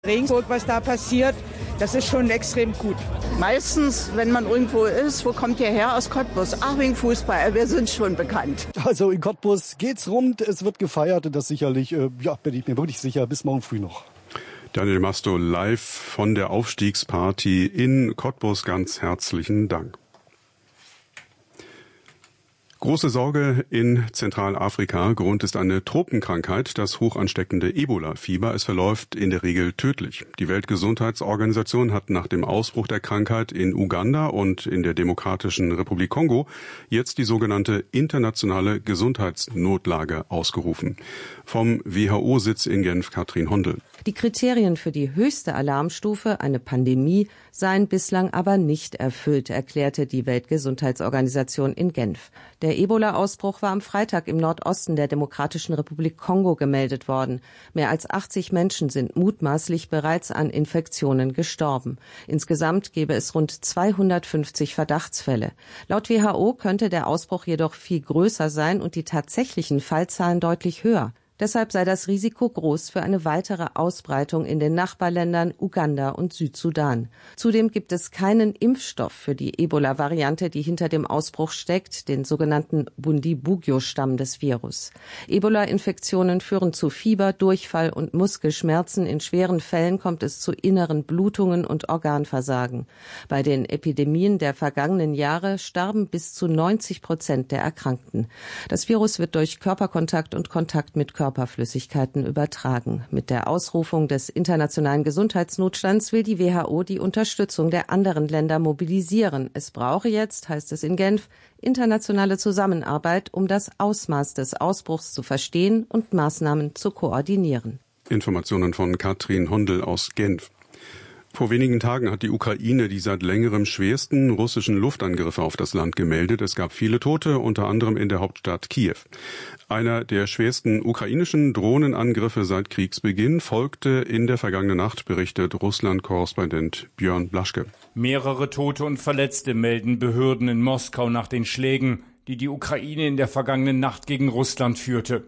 Regensburg, was da passiert, das ist schon extrem gut. Meistens, wenn man irgendwo ist, wo kommt ihr her? Aus Cottbus. Ach, wegen Fußball, wir sind schon bekannt. Also in Cottbus geht's rund, es wird gefeiert und das sicherlich, bin ich mir wirklich sicher, bis morgen früh noch. Daniel Masto live von der Aufstiegsparty in Cottbus, ganz herzlichen Dank. Große Sorge in Zentralafrika. Grund ist eine Tropenkrankheit, das hochansteckende Ebola-Fieber. Es verläuft in der Regel tödlich. Die Weltgesundheitsorganisation hat nach dem Ausbruch der Krankheit in Uganda und in der Demokratischen Republik Kongo jetzt die sogenannte internationale Gesundheitsnotlage ausgerufen. Vom WHO-Sitz in Genf, Katrin Hondel. Die Kriterien für die höchste Alarmstufe, eine Pandemie, seien bislang aber nicht erfüllt, erklärte die Weltgesundheitsorganisation in Genf. Der Ebola-Ausbruch war am Freitag im Nordosten der Demokratischen Republik Kongo gemeldet worden. Mehr als 80 Menschen sind mutmaßlich bereits an Infektionen gestorben. Insgesamt gäbe es rund 250 Verdachtsfälle. Laut WHO könnte der Ausbruch jedoch viel größer sein und die tatsächlichen Fallzahlen deutlich höher. Deshalb sei das Risiko groß für eine weitere Ausbreitung in den Nachbarländern Uganda und Südsudan. Zudem gibt es keinen Impfstoff für die Ebola-Variante, die hinter dem Ausbruch steckt, den sogenannten Bundibugyo-Stamm des Virus. Ebola-Infektionen führen zu Fieber, Durchfall und Muskelschmerzen. In schweren Fällen kommt es zu inneren Blutungen und Organversagen. Bei den Epidemien der vergangenen Jahre starben bis zu 90% der Erkrankten. Das Virus wird durch Körperkontakt und Kontakt mit Körperflüssigkeiten übertragen. Mit der Ausrufung des internationalen Gesundheitsnotstands will die WHO die Unterstützung der anderen Länder mobilisieren. Es brauche jetzt, heißt es in Genf, internationale Zusammenarbeit, um das Ausmaß des Ausbruchs zu verstehen und Maßnahmen zu koordinieren. Informationen von Katrin Hondel aus Genf. Vor wenigen Tagen hat die Ukraine die seit längerem schwersten russischen Luftangriffe auf das Land gemeldet. Es gab viele Tote, unter anderem in der Hauptstadt Kiew. Einer der schwersten ukrainischen Drohnenangriffe seit Kriegsbeginn folgte in der vergangenen Nacht, berichtet Russland-Korrespondent Björn Blaschke. Mehrere Tote und Verletzte melden Behörden in Moskau nach den Schlägen, die die Ukraine in der vergangenen Nacht gegen Russland führte.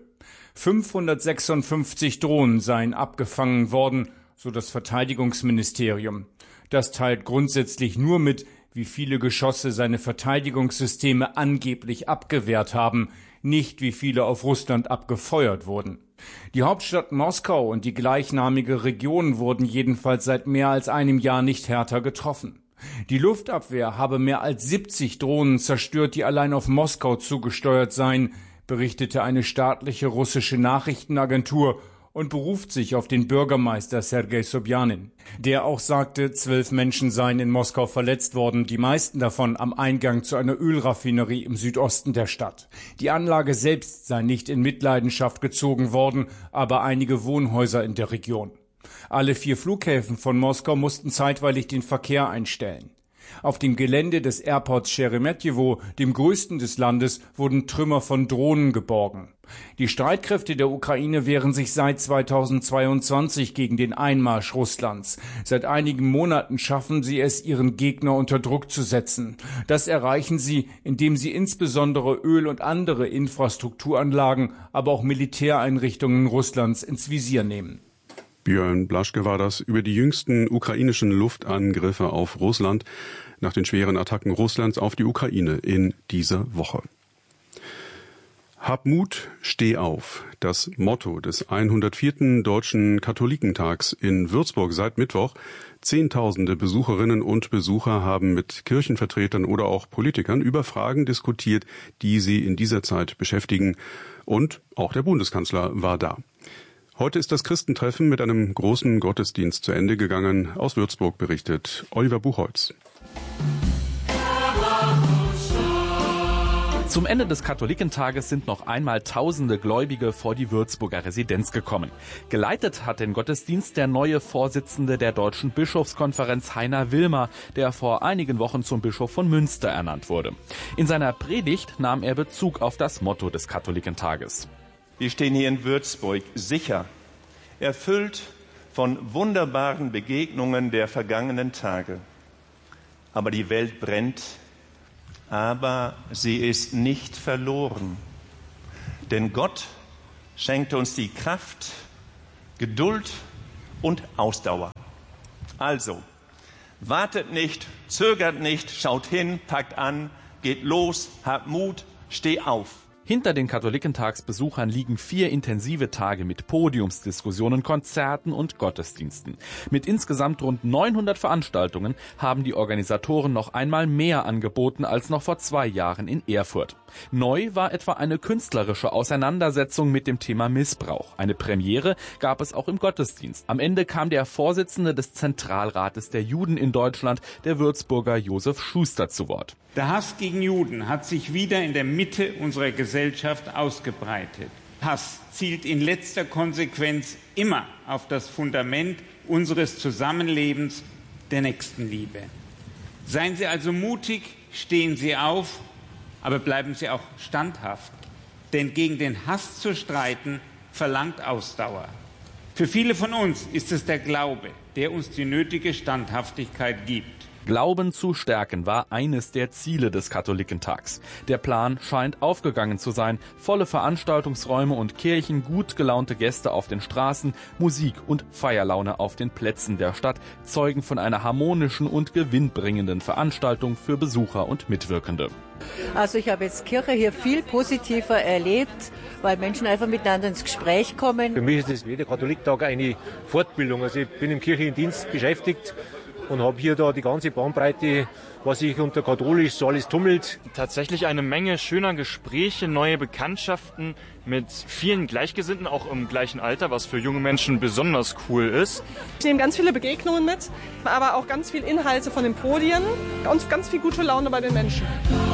556 Drohnen seien abgefangen worden, so das Verteidigungsministerium. Das teilt grundsätzlich nur mit, wie viele Geschosse seine Verteidigungssysteme angeblich abgewehrt haben, nicht wie viele auf Russland abgefeuert wurden. Die Hauptstadt Moskau und die gleichnamige Region wurden jedenfalls seit mehr als einem Jahr nicht härter getroffen. Die Luftabwehr habe mehr als 70 Drohnen zerstört, die allein auf Moskau zugesteuert seien, berichtete eine staatliche russische Nachrichtenagentur und beruft sich auf den Bürgermeister Sergei Sobjanin. Der auch sagte, 12 Menschen seien in Moskau verletzt worden, die meisten davon am Eingang zu einer Ölraffinerie im Südosten der Stadt. Die Anlage selbst sei nicht in Mitleidenschaft gezogen worden, aber einige Wohnhäuser in der Region. Alle 4 Flughäfen von Moskau mussten zeitweilig den Verkehr einstellen. Auf dem Gelände des Airports Scheremetjewo, dem größten des Landes, wurden Trümmer von Drohnen geborgen. Die Streitkräfte der Ukraine wehren sich seit 2022 gegen den Einmarsch Russlands. Seit einigen Monaten schaffen sie es, ihren Gegner unter Druck zu setzen. Das erreichen sie, indem sie insbesondere Öl- und andere Infrastrukturanlagen, aber auch Militäreinrichtungen Russlands ins Visier nehmen. Björn Blaschke war das über die jüngsten ukrainischen Luftangriffe auf Russland nach den schweren Attacken Russlands auf die Ukraine in dieser Woche. Hab Mut, steh auf. Das Motto des 104. Deutschen Katholikentags in Würzburg seit Mittwoch. Zehntausende Besucherinnen und Besucher haben mit Kirchenvertretern oder auch Politikern über Fragen diskutiert, die sie in dieser Zeit beschäftigen. Und auch der Bundeskanzler war da. Heute ist das Christentreffen mit einem großen Gottesdienst zu Ende gegangen. Aus Würzburg berichtet Oliver Buchholz. Zum Ende des Katholikentages sind noch einmal tausende Gläubige vor die Würzburger Residenz gekommen. Geleitet hat den Gottesdienst der neue Vorsitzende der Deutschen Bischofskonferenz Heiner Wilmer, der vor einigen Wochen zum Bischof von Münster ernannt wurde. In seiner Predigt nahm er Bezug auf das Motto des Katholikentages. Wir stehen hier in Würzburg sicher, erfüllt von wunderbaren Begegnungen der vergangenen Tage. Aber die Welt brennt, aber sie ist nicht verloren. Denn Gott schenkt uns die Kraft, Geduld und Ausdauer. Also, wartet nicht, zögert nicht, schaut hin, packt an, geht los, habt Mut, steh auf. Hinter den Katholikentagsbesuchern liegen 4 intensive Tage mit Podiumsdiskussionen, Konzerten und Gottesdiensten. Mit insgesamt rund 900 Veranstaltungen haben die Organisatoren noch einmal mehr angeboten als noch vor 2 Jahren in Erfurt. Neu war etwa eine künstlerische Auseinandersetzung mit dem Thema Missbrauch. Eine Premiere gab es auch im Gottesdienst. Am Ende kam der Vorsitzende des Zentralrates der Juden in Deutschland, der Würzburger Josef Schuster, zu Wort. Der Hass gegen Juden hat sich wieder in der Mitte unserer Gesellschaft ausgebreitet. Hass zielt in letzter Konsequenz immer auf das Fundament unseres Zusammenlebens, der Nächstenliebe. Seien Sie also mutig, stehen Sie auf, aber bleiben Sie auch standhaft. Denn gegen den Hass zu streiten, verlangt Ausdauer. Für viele von uns ist es der Glaube, der uns die nötige Standhaftigkeit gibt. Glauben zu stärken war eines der Ziele des Katholikentags. Der Plan scheint aufgegangen zu sein. Volle Veranstaltungsräume und Kirchen, gut gelaunte Gäste auf den Straßen, Musik und Feierlaune auf den Plätzen der Stadt zeugen von einer harmonischen und gewinnbringenden Veranstaltung für Besucher und Mitwirkende. Also ich habe jetzt Kirche hier viel positiver erlebt, weil Menschen einfach miteinander ins Gespräch kommen. Für mich ist das wie der Katholikentag eine Fortbildung. Also ich bin im kirchlichen Dienst beschäftigt und habe hier da die ganze Bandbreite, was sich unter katholisch so alles tummelt. Tatsächlich eine Menge schöner Gespräche, neue Bekanntschaften mit vielen Gleichgesinnten, auch im gleichen Alter, was für junge Menschen besonders cool ist. Ich nehme ganz viele Begegnungen mit, aber auch ganz viel Inhalte von den Podien und ganz viel gute Laune bei den Menschen.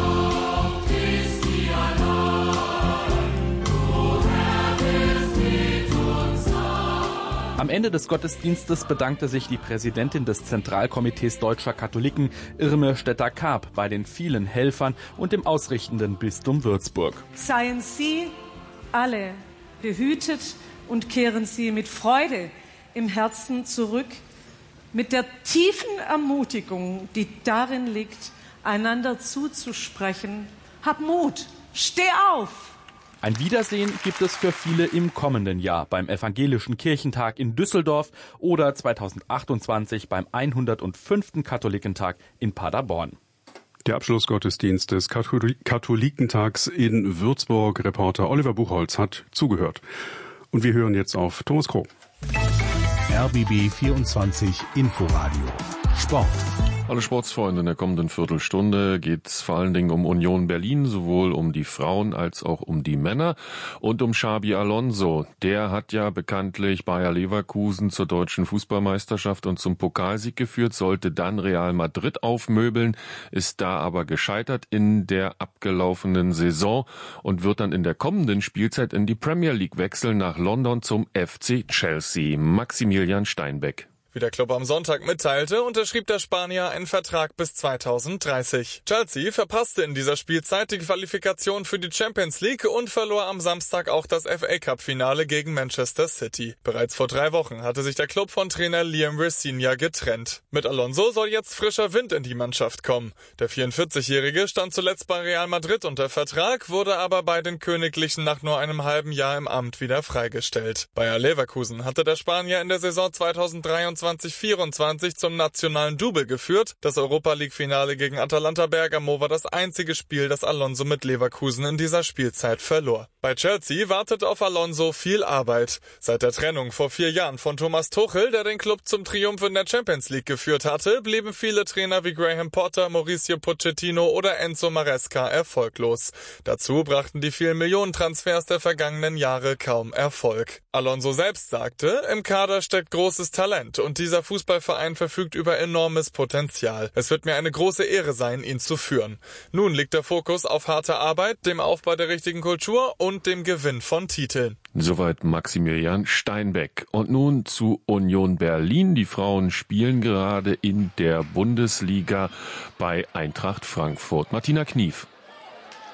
Am Ende des Gottesdienstes bedankte sich die Präsidentin des Zentralkomitees Deutscher Katholiken, Irme Stetter-Karp, bei den vielen Helfern und dem ausrichtenden Bistum Würzburg. Seien Sie alle behütet und kehren Sie mit Freude im Herzen zurück, mit der tiefen Ermutigung, die darin liegt, einander zuzusprechen. Hab Mut, steh auf! Ein Wiedersehen gibt es für viele im kommenden Jahr beim Evangelischen Kirchentag in Düsseldorf oder 2028 beim 105. Katholikentag in Paderborn. Der Abschlussgottesdienst des Katholikentags in Würzburg. Reporter Oliver Buchholz hat zugehört. Und wir hören jetzt auf Thomas Kroh. RBB 24 Inforadio Sport. Alle Sportsfreunde, in der kommenden Viertelstunde geht es vor allen Dingen um Union Berlin, sowohl um die Frauen als auch um die Männer und um Xabi Alonso. Der hat ja bekanntlich Bayer Leverkusen zur deutschen Fußballmeisterschaft und zum Pokalsieg geführt, sollte dann Real Madrid aufmöbeln, ist da aber gescheitert in der abgelaufenen Saison und wird dann in der kommenden Spielzeit in die Premier League wechseln nach London zum FC Chelsea. Maximilian Steinbeck. Wie der Club am Sonntag mitteilte, unterschrieb der Spanier einen Vertrag bis 2030. Chelsea verpasste in dieser Spielzeit die Qualifikation für die Champions League und verlor am Samstag auch das FA-Cup-Finale gegen Manchester City. Bereits vor 3 Wochen hatte sich der Club von Trainer Liam Rossigna getrennt. Mit Alonso soll jetzt frischer Wind in die Mannschaft kommen. Der 44-Jährige stand zuletzt bei Real Madrid unter Vertrag, wurde aber bei den Königlichen nach nur einem halben Jahr im Amt wieder freigestellt. Bayer Leverkusen hatte der Spanier in der Saison 2023/24 zum nationalen Double geführt. Das Europa-League-Finale gegen Atalanta Bergamo war das einzige Spiel, das Alonso mit Leverkusen in dieser Spielzeit verlor. Bei Chelsea wartet auf Alonso viel Arbeit. Seit der Trennung vor 4 Jahren von Thomas Tuchel, der den Club zum Triumph in der Champions League geführt hatte, blieben viele Trainer wie Graham Potter, Mauricio Pochettino oder Enzo Maresca erfolglos. Dazu brachten die vielen Millionentransfers der vergangenen Jahre kaum Erfolg. Alonso selbst sagte, im Kader steckt großes Talent und dieser Fußballverein verfügt über enormes Potenzial. Es wird mir eine große Ehre sein, ihn zu führen. Nun liegt der Fokus auf harte Arbeit, dem Aufbau der richtigen Kultur und dem Gewinn von Titeln. Soweit Maximilian Steinbeck. Und nun zu Union Berlin. Die Frauen spielen gerade in der Bundesliga bei Eintracht Frankfurt. Martina Knief.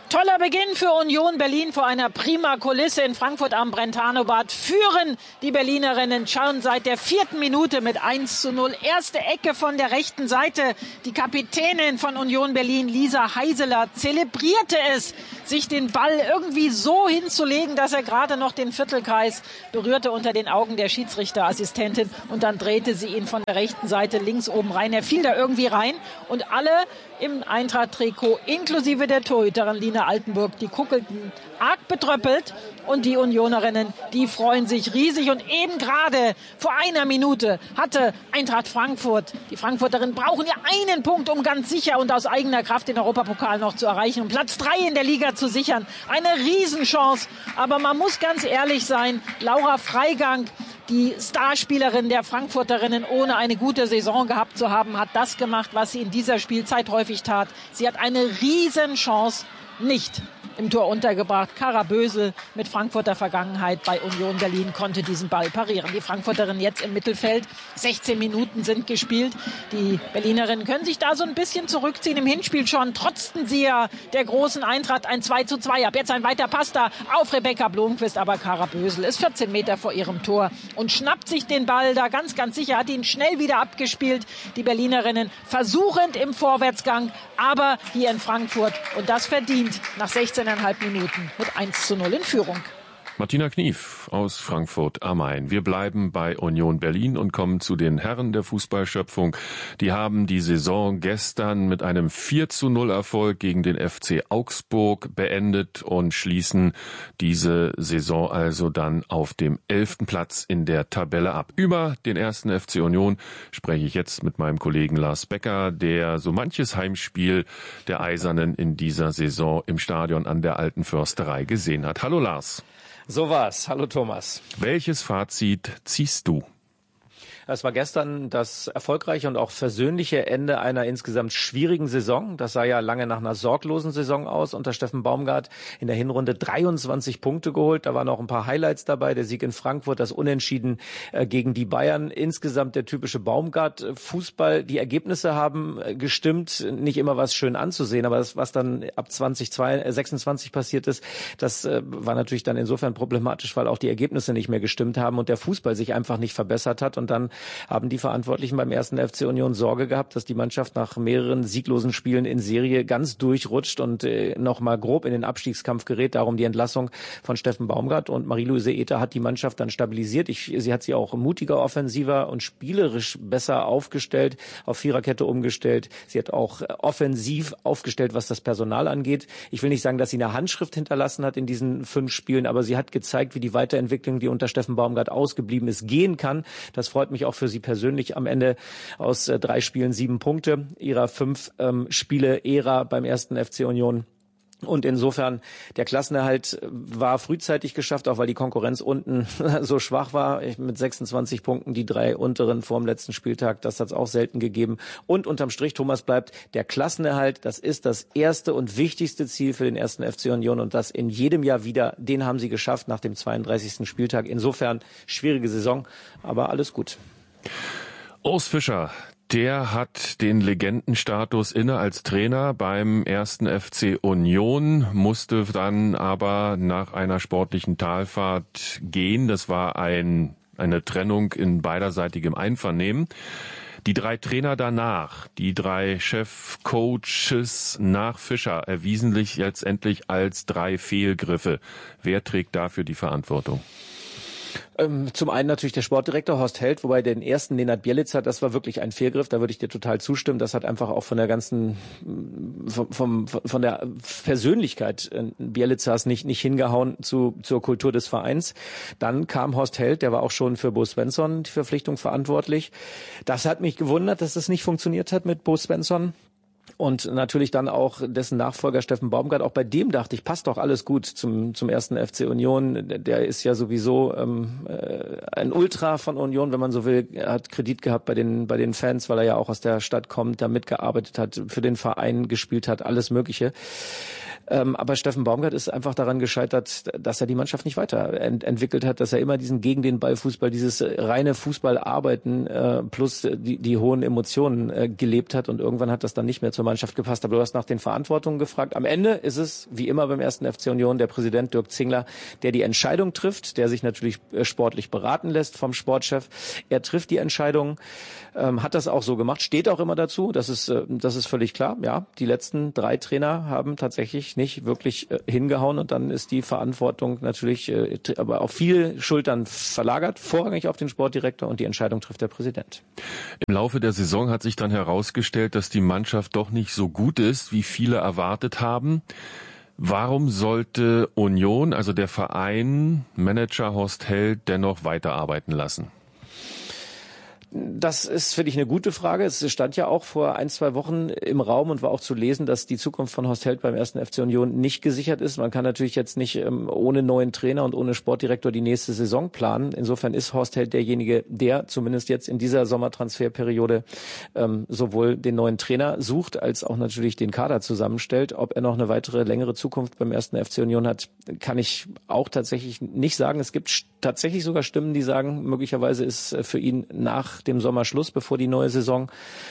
Toller Beginn für Union Berlin vor einer prima Kulisse in Frankfurt am Brentano-Bad. Führen die Berlinerinnen schon seit der 4. Minute mit 1:0. Erste Ecke von der rechten Seite. Die Kapitänin von Union Berlin, Lisa Heiseler, zelebrierte es, sich den Ball irgendwie so hinzulegen, dass er gerade noch den Viertelkreis berührte unter den Augen der Schiedsrichterassistentin. Und dann drehte sie ihn von der rechten Seite links oben rein. Er fiel da irgendwie rein und alle im Eintracht-Trikot, inklusive der Torhüterin Lina Altenburg, die kuckelten arg betröppelt und die Unionerinnen, die freuen sich riesig. Und eben gerade vor einer Minute hatte Eintracht Frankfurt, die Frankfurterinnen brauchen ja einen Punkt, um ganz sicher und aus eigener Kraft den Europapokal noch zu erreichen, um Platz 3 in der Liga zu sichern. Eine Riesenchance, aber man muss ganz ehrlich sein, Laura Freigang, die Starspielerin der Frankfurterinnen, ohne eine gute Saison gehabt zu haben, hat das gemacht, was sie in dieser Spielzeit häufig tat. Sie hat eine Riesenchance nicht im Tor untergebracht. Kara Bösel mit Frankfurter Vergangenheit bei Union Berlin konnte diesen Ball parieren. Die Frankfurterinnen jetzt im Mittelfeld. 16 Minuten sind gespielt. Die Berlinerinnen können sich da so ein bisschen zurückziehen. Im Hinspiel schon trotzten sie ja der großen Eintracht ein 2:2 ab. Jetzt ein weiter Pass da auf Rebecca Blomqvist, aber Kara Bösel ist 14 Meter vor ihrem Tor und schnappt sich den Ball da ganz, ganz sicher, hat ihn schnell wieder abgespielt. Die Berlinerinnen versuchend im Vorwärtsgang, aber hier in Frankfurt, und das verdient, nach 16,5 Minuten mit 1:0 in Führung. Martina Knief aus Frankfurt am Main. Wir bleiben bei Union Berlin und kommen zu den Herren der Fußballschöpfung. Die haben die Saison gestern mit einem 4:0 Erfolg gegen den FC Augsburg beendet und schließen diese Saison also dann auf dem 11. Platz in der Tabelle ab. Über den 1. FC Union spreche ich jetzt mit meinem Kollegen Lars Becker, der so manches Heimspiel der Eisernen in dieser Saison im Stadion an der Alten Försterei gesehen hat. Hallo Lars. So war's. Hallo Thomas. Welches Fazit ziehst du? Es war gestern das erfolgreiche und auch versöhnliche Ende einer insgesamt schwierigen Saison. Das sah ja lange nach einer sorglosen Saison aus unter Steffen Baumgart. In der Hinrunde 23 Punkte geholt. Da waren auch ein paar Highlights dabei. Der Sieg in Frankfurt, das Unentschieden gegen die Bayern. Insgesamt der typische Baumgart-Fußball. Die Ergebnisse haben gestimmt. Nicht immer was schön anzusehen, aber das, was dann ab 2026 passiert ist, das war natürlich dann insofern problematisch, weil auch die Ergebnisse nicht mehr gestimmt haben und der Fußball sich einfach nicht verbessert hat. Und dann haben die Verantwortlichen beim 1. FC Union Sorge gehabt, dass die Mannschaft nach mehreren sieglosen Spielen in Serie ganz durchrutscht und noch mal grob in den Abstiegskampf gerät. Darum die Entlassung von Steffen Baumgart, und Marie-Louise Ether hat die Mannschaft dann stabilisiert. Sie hat sie auch mutiger, offensiver und spielerisch besser aufgestellt, auf Viererkette umgestellt. Sie hat auch offensiv aufgestellt, was das Personal angeht. Ich will nicht sagen, dass sie eine Handschrift hinterlassen hat in diesen 5 Spielen, aber sie hat gezeigt, wie die Weiterentwicklung, die unter Steffen Baumgart ausgeblieben ist, gehen kann. Das freut mich auch für sie persönlich. Am Ende aus 3 Spielen 7 Punkte ihrer 5 Spiele-Ära beim 1. FC Union. Und insofern, der Klassenerhalt war frühzeitig geschafft, auch weil die Konkurrenz unten so schwach war. Mit 26 Punkten, die 3 unteren vor dem letzten Spieltag, das hat es auch selten gegeben. Und unterm Strich, Thomas, bleibt der Klassenerhalt. Das ist das erste und wichtigste Ziel für den 1. FC Union, und das in jedem Jahr wieder. Den haben sie geschafft nach dem 32. Spieltag. Insofern schwierige Saison, aber alles gut. Urs Fischer, der hat den Legendenstatus inne als Trainer beim 1. FC Union, musste dann aber nach einer sportlichen Talfahrt gehen. Das war eine Trennung in beiderseitigem Einvernehmen. Die 3 Trainer danach, die 3 Chefcoaches nach Fischer, erwiesen sich letztendlich als 3 Fehlgriffe. Wer trägt dafür die Verantwortung? Zum einen natürlich der Sportdirektor Horst Held, wobei den ersten, Nenad Bjelica, das war wirklich ein Fehlgriff, da würde ich dir total zustimmen. Das hat einfach auch von der ganzen, von der Persönlichkeit Bjelicas nicht hingehauen zur Kultur des Vereins. Dann kam Horst Held, der war auch schon für Bo Svensson die Verpflichtung verantwortlich. Das hat mich gewundert, dass das nicht funktioniert hat mit Bo Svensson. Und natürlich dann auch dessen Nachfolger Steffen Baumgart. Auch bei dem dachte ich, passt doch alles gut zum 1. FC Union. Der ist ja sowieso ein Ultra von Union, wenn man so will. Er hat Kredit gehabt bei den Fans, weil er ja auch aus der Stadt kommt, da mitgearbeitet hat, für den Verein gespielt hat, alles Mögliche. Aber Steffen Baumgart ist einfach daran gescheitert, dass er die Mannschaft nicht weiterentwickelt hat, dass er immer diesen gegen den Ball Fußball, dieses reine Fußballarbeiten plus die hohen Emotionen gelebt hat und irgendwann hat das dann nicht mehr zur Mannschaft gepasst. Aber du hast nach den Verantwortungen gefragt. Am Ende ist es, wie immer beim 1. FC Union, der Präsident Dirk Zingler, der die Entscheidung trifft, der sich natürlich sportlich beraten lässt vom Sportchef. Er trifft die Entscheidung, hat das auch so gemacht, steht auch immer dazu, das ist völlig klar. Ja, die letzten 3 Trainer haben tatsächlich nicht wirklich hingehauen und dann ist die Verantwortung natürlich aber auf viele Schultern verlagert, vorrangig auf den Sportdirektor und die Entscheidung trifft der Präsident. Im Laufe der Saison hat sich dann herausgestellt, dass die Mannschaft doch nicht so gut ist, wie viele erwartet haben. Warum sollte Union, also der Verein, Manager Horst Held dennoch weiterarbeiten lassen? Das ist für dich eine gute Frage. Es stand ja auch vor 1-2 Wochen im Raum und war auch zu lesen, dass die Zukunft von Horst Held beim 1. FC Union nicht gesichert ist. Man kann natürlich jetzt nicht ohne neuen Trainer und ohne Sportdirektor die nächste Saison planen. Insofern ist Horst Held derjenige, der zumindest jetzt in dieser Sommertransferperiode sowohl den neuen Trainer sucht, als auch natürlich den Kader zusammenstellt. Ob er noch eine weitere längere Zukunft beim 1. FC Union hat, kann ich auch tatsächlich nicht sagen. Es gibt tatsächlich sogar Stimmen, die sagen, möglicherweise ist für ihn nach dem Sommer Schluss, bevor die neue Saison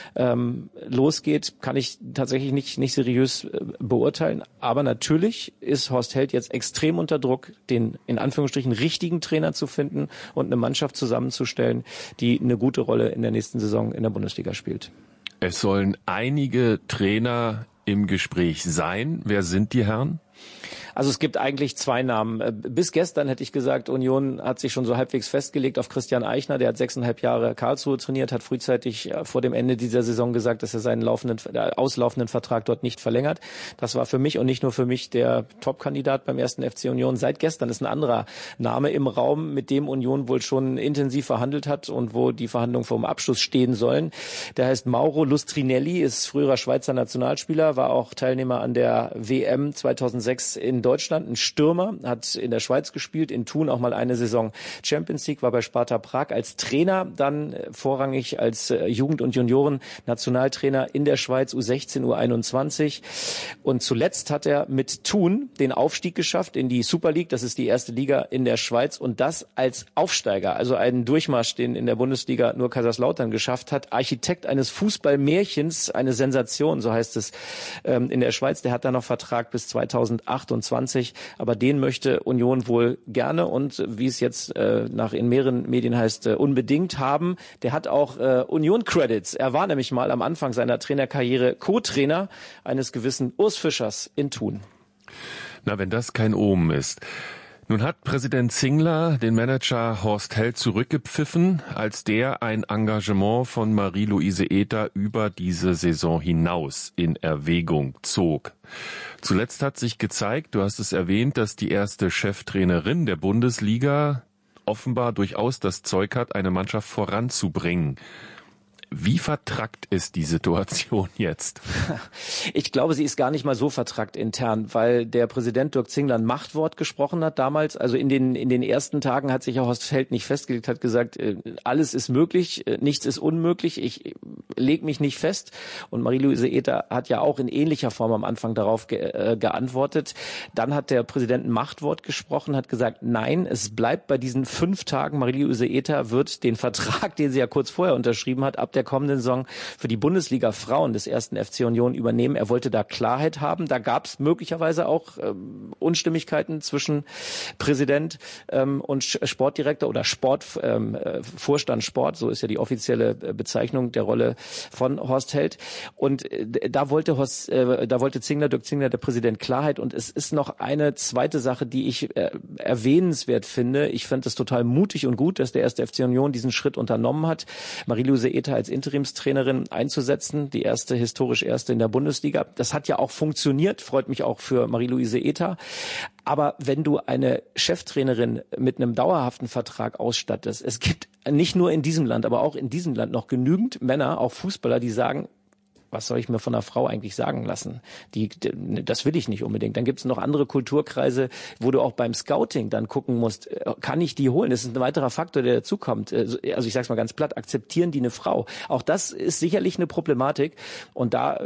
losgeht, kann ich tatsächlich nicht seriös beurteilen. Aber natürlich ist Horst Held jetzt extrem unter Druck, den in Anführungsstrichen richtigen Trainer zu finden und eine Mannschaft zusammenzustellen, die eine gute Rolle in der nächsten Saison in der Bundesliga spielt. Es sollen einige Trainer im Gespräch sein. Wer sind die Herren? Also es gibt eigentlich 2 Namen. Bis gestern hätte ich gesagt, Union hat sich schon so halbwegs festgelegt auf Christian Eichner. Der hat 6,5 Jahre Karlsruhe trainiert, hat frühzeitig vor dem Ende dieser Saison gesagt, dass er seinen auslaufenden Vertrag dort nicht verlängert. Das war für mich und nicht nur für mich der Top-Kandidat beim 1. FC Union. Seit gestern ist ein anderer Name im Raum, mit dem Union wohl schon intensiv verhandelt hat und wo die Verhandlungen vor dem Abschluss stehen sollen. Der heißt Mauro Lustrinelli, ist früherer Schweizer Nationalspieler, war auch Teilnehmer an der WM 2006 in Deutschland, ein Stürmer, hat in der Schweiz gespielt, in Thun auch mal eine Saison Champions League, war bei Sparta Prag als Trainer, dann vorrangig als Jugend- und Junioren-Nationaltrainer in der Schweiz, U16, U21 und zuletzt hat er mit Thun den Aufstieg geschafft in die Super League, das ist die erste Liga in der Schweiz und das als Aufsteiger, also einen Durchmarsch, den in der Bundesliga nur Kaiserslautern geschafft hat, Architekt eines Fußballmärchens, eine Sensation, so heißt es in der Schweiz, der hat da noch Vertrag bis 2028, aber den möchte Union wohl gerne und wie es jetzt in mehreren Medien heißt, unbedingt haben. Der hat auch Union-Credits. Er war nämlich mal am Anfang seiner Trainerkarriere Co-Trainer eines gewissen Urs Fischers in Thun. Na, wenn das kein Omen ist. Nun hat Präsident Zingler den Manager Horst Held zurückgepfiffen, als der ein Engagement von Marie-Louise Ether über diese Saison hinaus in Erwägung zog. Zuletzt hat sich gezeigt, du hast es erwähnt, dass die erste Cheftrainerin der Bundesliga offenbar durchaus das Zeug hat, eine Mannschaft voranzubringen. Wie vertrackt ist die Situation jetzt? Ich glaube, sie ist gar nicht mal so vertrackt intern, weil der Präsident Dirk Zingler ein Machtwort gesprochen hat damals. Also in den ersten Tagen hat sich ja Horst Held nicht festgelegt, hat gesagt, alles ist möglich, nichts ist unmöglich, ich lege mich nicht fest. Und Marie-Louise Ether hat ja auch in ähnlicher Form am Anfang darauf geantwortet. Dann hat der Präsident ein Machtwort gesprochen, hat gesagt, nein, es bleibt bei diesen 5 Tagen. Marie-Louise Ether wird den Vertrag, den sie ja kurz vorher unterschrieben hat, ab der kommenden Saison für die Bundesliga Frauen des 1. FC Union übernehmen. Er wollte da Klarheit haben. Da gab es möglicherweise auch Unstimmigkeiten zwischen Präsident und Sportdirektor oder Vorstand Sport, so ist ja die offizielle Bezeichnung der Rolle von Horst Held. Und da wollte Dirk Zingler, der Präsident, Klarheit. Und es ist noch eine zweite Sache, die ich erwähnenswert finde. Ich fand es total mutig und gut, dass der 1. FC Union diesen Schritt unternommen hat, Marie-Louise Ether als Interimstrainerin einzusetzen, die historisch erste in der Bundesliga. Das hat ja auch funktioniert, freut mich auch für Marie-Louise Ether. Aber wenn du eine Cheftrainerin mit einem dauerhaften Vertrag ausstattest, es gibt nicht nur in diesem Land, aber auch in diesem Land noch genügend Männer, auch Fußballer, die sagen, was soll ich mir von einer Frau eigentlich sagen lassen? Das will ich nicht unbedingt. Dann gibt es noch andere Kulturkreise, wo du auch beim Scouting dann gucken musst, kann ich die holen? Das ist ein weiterer Faktor, der dazukommt. Also ich sag's mal ganz platt, akzeptieren die eine Frau? Auch das ist sicherlich eine Problematik und da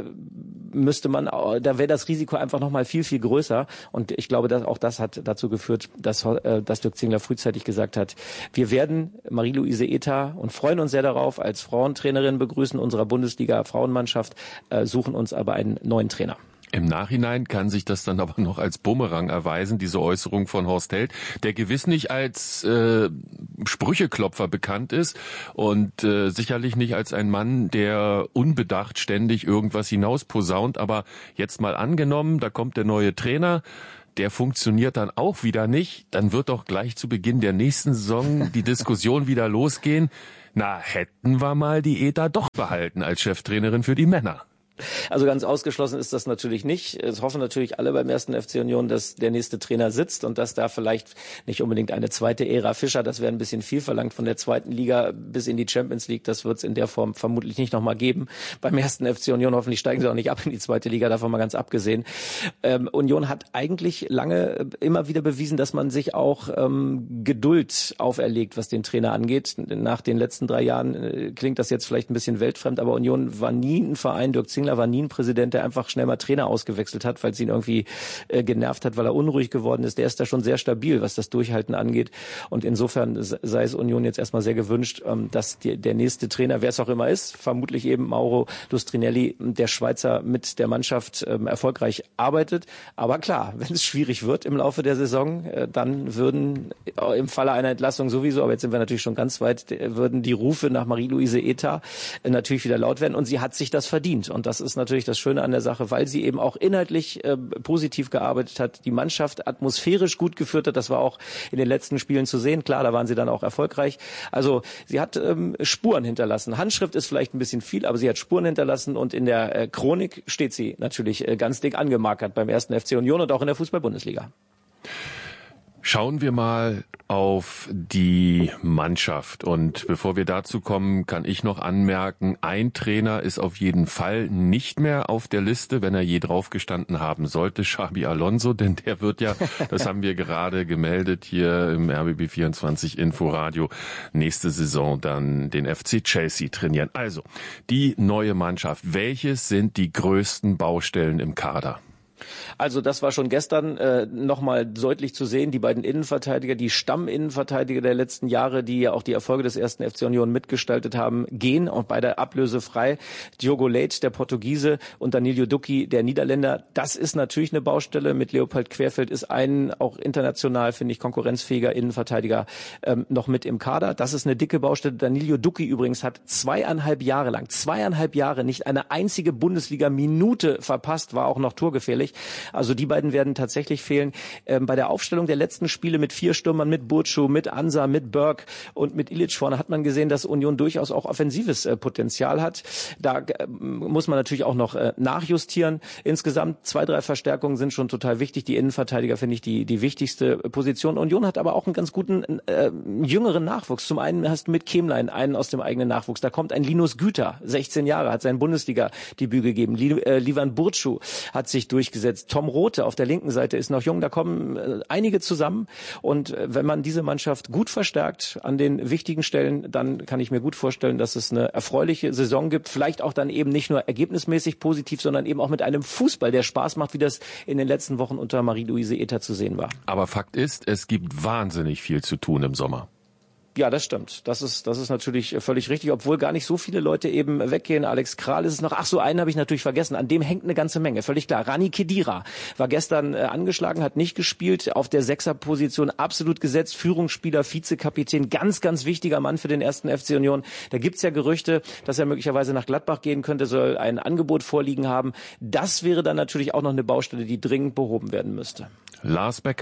wäre das Risiko einfach nochmal viel, viel größer und ich glaube, dass auch das hat dazu geführt, dass Dirk Zingler frühzeitig gesagt hat, wir werden Marie-Louise Eta und freuen uns sehr darauf, als Frauentrainerin begrüßen unserer Bundesliga-Frauenmannschaft, suchen uns aber einen neuen Trainer. Im Nachhinein kann sich das dann aber noch als Bumerang erweisen, diese Äußerung von Horst Held, der gewiss nicht als Sprücheklopfer bekannt ist und sicherlich nicht als ein Mann, der unbedacht ständig irgendwas hinausposaunt. Aber jetzt mal angenommen, da kommt der neue Trainer, der funktioniert dann auch wieder nicht. Dann wird doch gleich zu Beginn der nächsten Saison die Diskussion wieder losgehen. Na, hätten wir mal die Eta doch behalten als Cheftrainerin für die Männer. Also ganz ausgeschlossen ist das natürlich nicht. Es hoffen natürlich alle beim 1. FC Union, dass der nächste Trainer sitzt und dass da vielleicht nicht unbedingt eine zweite Ära Fischer, das wäre ein bisschen viel verlangt, von der zweiten Liga bis in die Champions League. Das wird es in der Form vermutlich nicht nochmal geben. Beim 1. FC Union hoffentlich steigen sie auch nicht ab in die zweite Liga, davon mal ganz abgesehen. Union hat eigentlich lange immer wieder bewiesen, dass man sich auch Geduld auferlegt, was den Trainer angeht. Nach den letzten 3 Jahren klingt das jetzt vielleicht ein bisschen weltfremd, aber Union war nie ein Verein, Dirk Zingler war nie ein Präsident, der einfach schnell mal Trainer ausgewechselt hat, weil es ihn irgendwie genervt hat, weil er unruhig geworden ist. Der ist da schon sehr stabil, was das Durchhalten angeht. Und insofern sei es Union jetzt erstmal sehr gewünscht, dass der nächste Trainer, wer es auch immer ist, vermutlich eben Mauro Lustrinelli, der Schweizer, mit der Mannschaft erfolgreich arbeitet. Aber klar, wenn es schwierig wird im Laufe der Saison, dann würden im Falle einer Entlassung sowieso, aber jetzt sind wir natürlich schon ganz weit, würden die Rufe nach Marie-Louise Eta natürlich wieder laut werden. Und sie hat sich das verdient. Und das ist natürlich das Schöne an der Sache, weil sie eben auch inhaltlich positiv gearbeitet hat, die Mannschaft atmosphärisch gut geführt hat. Das war auch in den letzten Spielen zu sehen. Klar, da waren sie dann auch erfolgreich. Also sie hat Spuren hinterlassen. Handschrift ist vielleicht ein bisschen viel, aber sie hat Spuren hinterlassen und in der Chronik steht sie natürlich ganz dick angemarkert beim 1. FC Union und auch in der Fußball-Bundesliga. Schauen wir mal auf die Mannschaft. Und bevor wir dazu kommen, kann ich noch anmerken, ein Trainer ist auf jeden Fall nicht mehr auf der Liste, wenn er je drauf gestanden haben sollte, Xabi Alonso, denn der wird ja, das haben wir gerade gemeldet hier im RBB24 Inforadio, nächste Saison dann den FC Chelsea trainieren. Also, die neue Mannschaft. Welches sind die größten Baustellen im Kader? Also das war schon gestern nochmal deutlich zu sehen. Die beiden Innenverteidiger, die Stamminnenverteidiger der letzten Jahre, die ja auch die Erfolge des 1. FC Union mitgestaltet haben, gehen und beide ablösefrei. Diogo Leite, der Portugiese, und Danilo Ducchi, der Niederländer. Das ist natürlich eine Baustelle. Mit Leopold Querfeld ist ein auch international, finde ich, konkurrenzfähiger Innenverteidiger noch mit im Kader. Das ist eine dicke Baustelle. Danilo Ducchi übrigens hat 2,5 Jahre nicht eine einzige Bundesliga-Minute verpasst, war auch noch torgefährlich. Also die beiden werden tatsächlich fehlen. Bei der Aufstellung der letzten Spiele mit 4 Stürmern, mit Burcu, mit Ansa, mit Burke und mit Ilic vorne hat man gesehen, dass Union durchaus auch offensives Potenzial hat. Da muss man natürlich auch noch nachjustieren. Insgesamt 2, 3 Verstärkungen sind schon total wichtig. Die Innenverteidiger finde ich die wichtigste Position. Union hat aber auch einen ganz guten jüngeren Nachwuchs. Zum einen hast du mit Kemlein einen aus dem eigenen Nachwuchs. Da kommt ein Linus Güter, 16 Jahre, hat sein Bundesliga-Debüt gegeben. Livan Burcu hat sich durchgesetzt. Tom Rothe auf der linken Seite ist noch jung, da kommen einige zusammen und wenn man diese Mannschaft gut verstärkt an den wichtigen Stellen, dann kann ich mir gut vorstellen, dass es eine erfreuliche Saison gibt, vielleicht auch dann eben nicht nur ergebnismäßig positiv, sondern eben auch mit einem Fußball, der Spaß macht, wie das in den letzten Wochen unter Marie-Louise Eta zu sehen war. Aber Fakt ist, es gibt wahnsinnig viel zu tun im Sommer. Ja, das stimmt. Das ist natürlich völlig richtig, obwohl gar nicht so viele Leute eben weggehen. Alex Kral ist es noch. Ach so, einen habe ich natürlich vergessen. An dem hängt eine ganze Menge, völlig klar. Rani Khedira war gestern angeschlagen, hat nicht gespielt. Auf der 6er-Position absolut gesetzt. Führungsspieler, Vizekapitän, ganz, ganz wichtiger Mann für den 1. FC Union. Da gibt's ja Gerüchte, dass er möglicherweise nach Gladbach gehen könnte, soll ein Angebot vorliegen haben. Das wäre dann natürlich auch noch eine Baustelle, die dringend behoben werden müsste. Lars Becker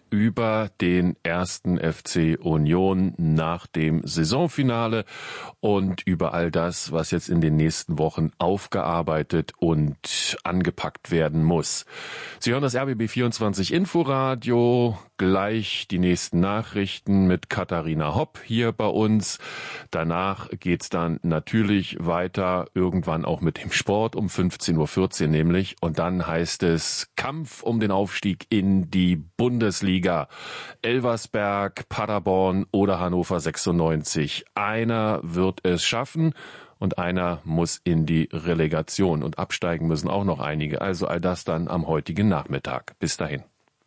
über den 1. FC Union nach dem Saisonfinale und über all das, was jetzt in den nächsten Wochen aufgearbeitet und angepackt werden muss. Sie hören das RBB24 Inforadio, gleich die nächsten Nachrichten mit Katharina Hopp hier bei uns. Danach geht's dann natürlich weiter, irgendwann auch mit dem Sport um 15.14 Uhr nämlich. Und dann heißt es Kampf um den Aufstieg in die Bundesliga. Elversberg, Paderborn oder Hannover 96. Einer wird es schaffen und einer muss in die Relegation. Und absteigen müssen auch noch einige. Also all das dann am heutigen Nachmittag. Bis dahin.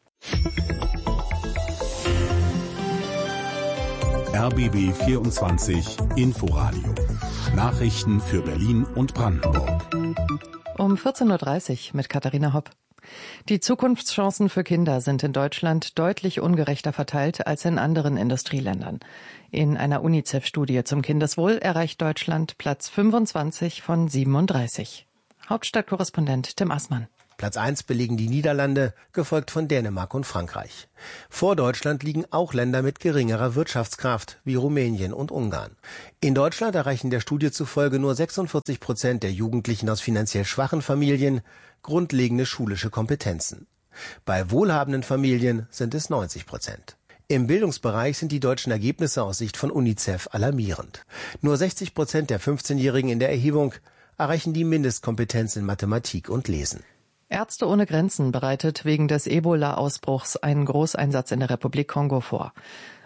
RBB 24 Inforadio. Nachrichten für Berlin und Brandenburg. Um 14.30 Uhr mit Katharina Hopp. Die Zukunftschancen für Kinder sind in Deutschland deutlich ungerechter verteilt als in anderen Industrieländern. In einer UNICEF-Studie zum Kindeswohl erreicht Deutschland Platz 25 von 37. Hauptstadtkorrespondent Tim Assmann. Platz 1 belegen die Niederlande, gefolgt von Dänemark und Frankreich. Vor Deutschland liegen auch Länder mit geringerer Wirtschaftskraft, wie Rumänien und Ungarn. In Deutschland erreichen der Studie zufolge nur 46% der Jugendlichen aus finanziell schwachen Familien grundlegende schulische Kompetenzen. Bei wohlhabenden Familien sind es 90%. Im Bildungsbereich sind die deutschen Ergebnisse aus Sicht von UNICEF alarmierend. Nur 60% der 15-Jährigen in der Erhebung erreichen die Mindestkompetenz in Mathematik und Lesen. Ärzte ohne Grenzen bereitet wegen des Ebola-Ausbruchs einen Großeinsatz in der Republik Kongo vor.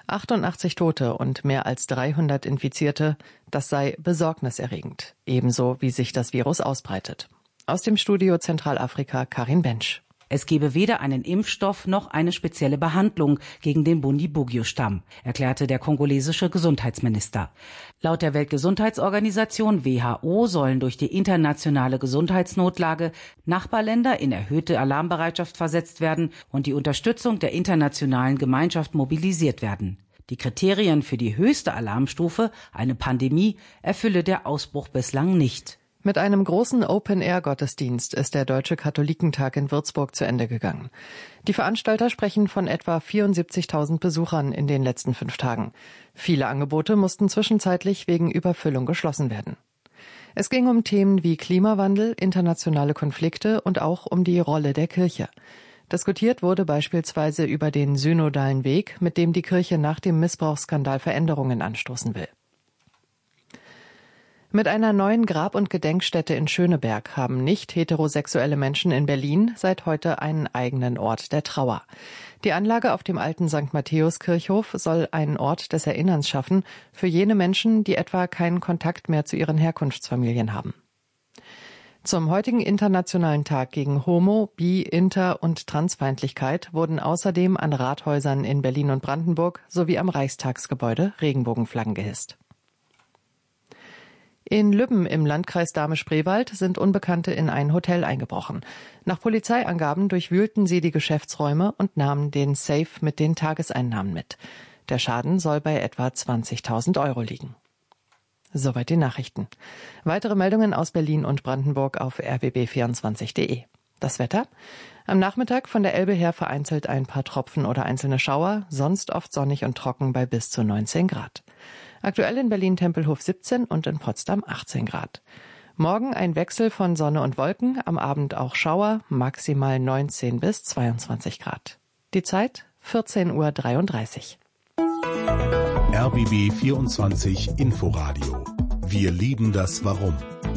88 Tote und mehr als 300 Infizierte, das sei besorgniserregend, ebenso wie sich das Virus ausbreitet. Aus dem Studio Zentralafrika Karin Bensch. Es gebe weder einen Impfstoff noch eine spezielle Behandlung gegen den Bundibugyo-Stamm, erklärte der kongolesische Gesundheitsminister. Laut der Weltgesundheitsorganisation WHO sollen durch die internationale Gesundheitsnotlage Nachbarländer in erhöhte Alarmbereitschaft versetzt werden und die Unterstützung der internationalen Gemeinschaft mobilisiert werden. Die Kriterien für die höchste Alarmstufe, eine Pandemie, erfülle der Ausbruch bislang nicht. Mit einem großen Open-Air-Gottesdienst ist der Deutsche Katholikentag in Würzburg zu Ende gegangen. Die Veranstalter sprechen von etwa 74.000 Besuchern in den letzten 5 Tagen. Viele Angebote mussten zwischenzeitlich wegen Überfüllung geschlossen werden. Es ging um Themen wie Klimawandel, internationale Konflikte und auch um die Rolle der Kirche. Diskutiert wurde beispielsweise über den synodalen Weg, mit dem die Kirche nach dem Missbrauchsskandal Veränderungen anstoßen will. Mit einer neuen Grab- und Gedenkstätte in Schöneberg haben nicht heterosexuelle Menschen in Berlin seit heute einen eigenen Ort der Trauer. Die Anlage auf dem alten St. Matthäus-Kirchhof soll einen Ort des Erinnerns schaffen für jene Menschen, die etwa keinen Kontakt mehr zu ihren Herkunftsfamilien haben. Zum heutigen Internationalen Tag gegen Homo-, Bi-, Inter- und Transfeindlichkeit wurden außerdem an Rathäusern in Berlin und Brandenburg sowie am Reichstagsgebäude Regenbogenflaggen gehisst. In Lübben im Landkreis Dahme-Spreewald sind Unbekannte in ein Hotel eingebrochen. Nach Polizeiangaben durchwühlten sie die Geschäftsräume und nahmen den Safe mit den Tageseinnahmen mit. Der Schaden soll bei etwa 20.000 Euro liegen. Soweit die Nachrichten. Weitere Meldungen aus Berlin und Brandenburg auf rbb24.de. Das Wetter? Am Nachmittag von der Elbe her vereinzelt ein paar Tropfen oder einzelne Schauer, sonst oft sonnig und trocken bei bis zu 19 Grad. Aktuell in Berlin-Tempelhof 17 und in Potsdam 18 Grad. Morgen ein Wechsel von Sonne und Wolken, am Abend auch Schauer, maximal 19 bis 22 Grad. Die Zeit 14.33 Uhr. RBB 24 Inforadio. Wir lieben das Warum.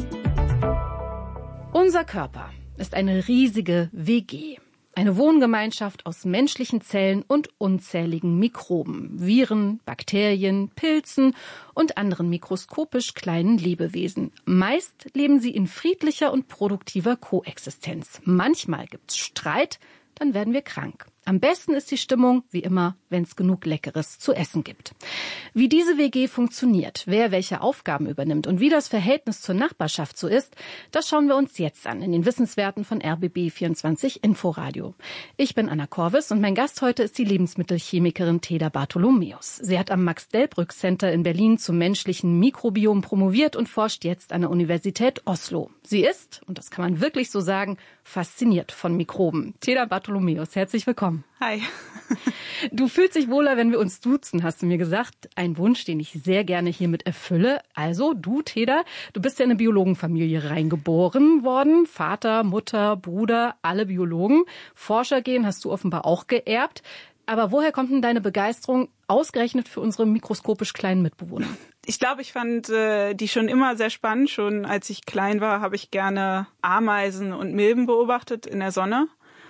Unser Körper ist eine riesige WG. Eine Wohngemeinschaft aus menschlichen Zellen und unzähligen Mikroben, Viren, Bakterien, Pilzen und anderen mikroskopisch kleinen Lebewesen. Meist leben sie in friedlicher und produktiver Koexistenz. Manchmal gibt's Streit, dann werden wir krank. Am besten ist die Stimmung, wie immer, wenn es genug Leckeres zu essen gibt. Wie diese WG funktioniert, wer welche Aufgaben übernimmt und wie das Verhältnis zur Nachbarschaft so ist, das schauen wir uns jetzt an in den Wissenswerten von RBB24 Inforadio. Ich bin Anna Korvis und mein Gast heute ist die Lebensmittelchemikerin Teda Bartholomäus. Sie hat am Max-Delbrück-Center in Berlin zum menschlichen Mikrobiom promoviert und forscht jetzt an der Universität Oslo. Sie ist, und das kann man wirklich so sagen, fasziniert von Mikroben. Teda Bartholomäus, herzlich willkommen. willkommen. Hi. Du fühlst dich wohler, wenn wir uns duzen, hast du mir gesagt. Ein Wunsch, den ich sehr gerne hiermit erfülle. Also, du, Teda, du bist ja in eine Biologenfamilie reingeboren worden. Vater, Mutter, Bruder, alle Biologen. Forschergehen hast du offenbar auch geerbt. Aber woher kommt denn deine Begeisterung ausgerechnet für unsere mikroskopisch kleinen Mitbewohner? Ich glaube, ich fand die schon immer sehr spannend. Schon als ich klein war, habe ich gerne Ameisen und Milben beobachtet in der Sonne.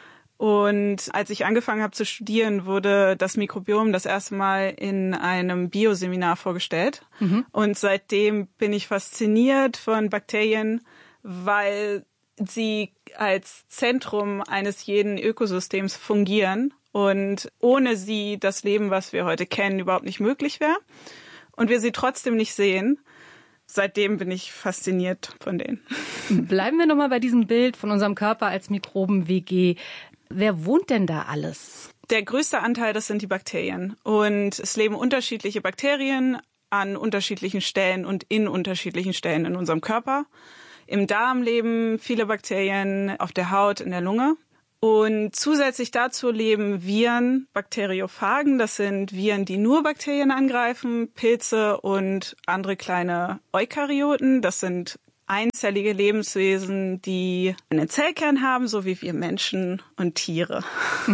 Und als ich angefangen habe zu studieren, wurde das Mikrobiom das erste Mal in einem Bioseminar vorgestellt. Und seitdem bin ich fasziniert von Bakterien, weil sie als Zentrum eines jeden Ökosystems fungieren und ohne sie das Leben, was wir heute kennen, überhaupt nicht möglich wäre. Und wir sie trotzdem nicht sehen. Seitdem bin ich fasziniert von denen. Bleiben wir nochmal bei diesem Bild von unserem Körper als Mikroben-WG. Wer wohnt denn da alles? Der größte Anteil, das sind die Bakterien. Und es leben unterschiedliche Bakterien an unterschiedlichen Stellen und in unterschiedlichen Stellen in unserem Körper. Im Darm leben viele Bakterien, auf der Haut, in der Lunge. Und zusätzlich dazu leben Viren, Bakteriophagen. Das sind Viren, die nur Bakterien angreifen, Pilze und andere kleine Eukaryoten. Das sind einzellige Lebenswesen, die einen Zellkern haben, so wie wir Menschen und Tiere.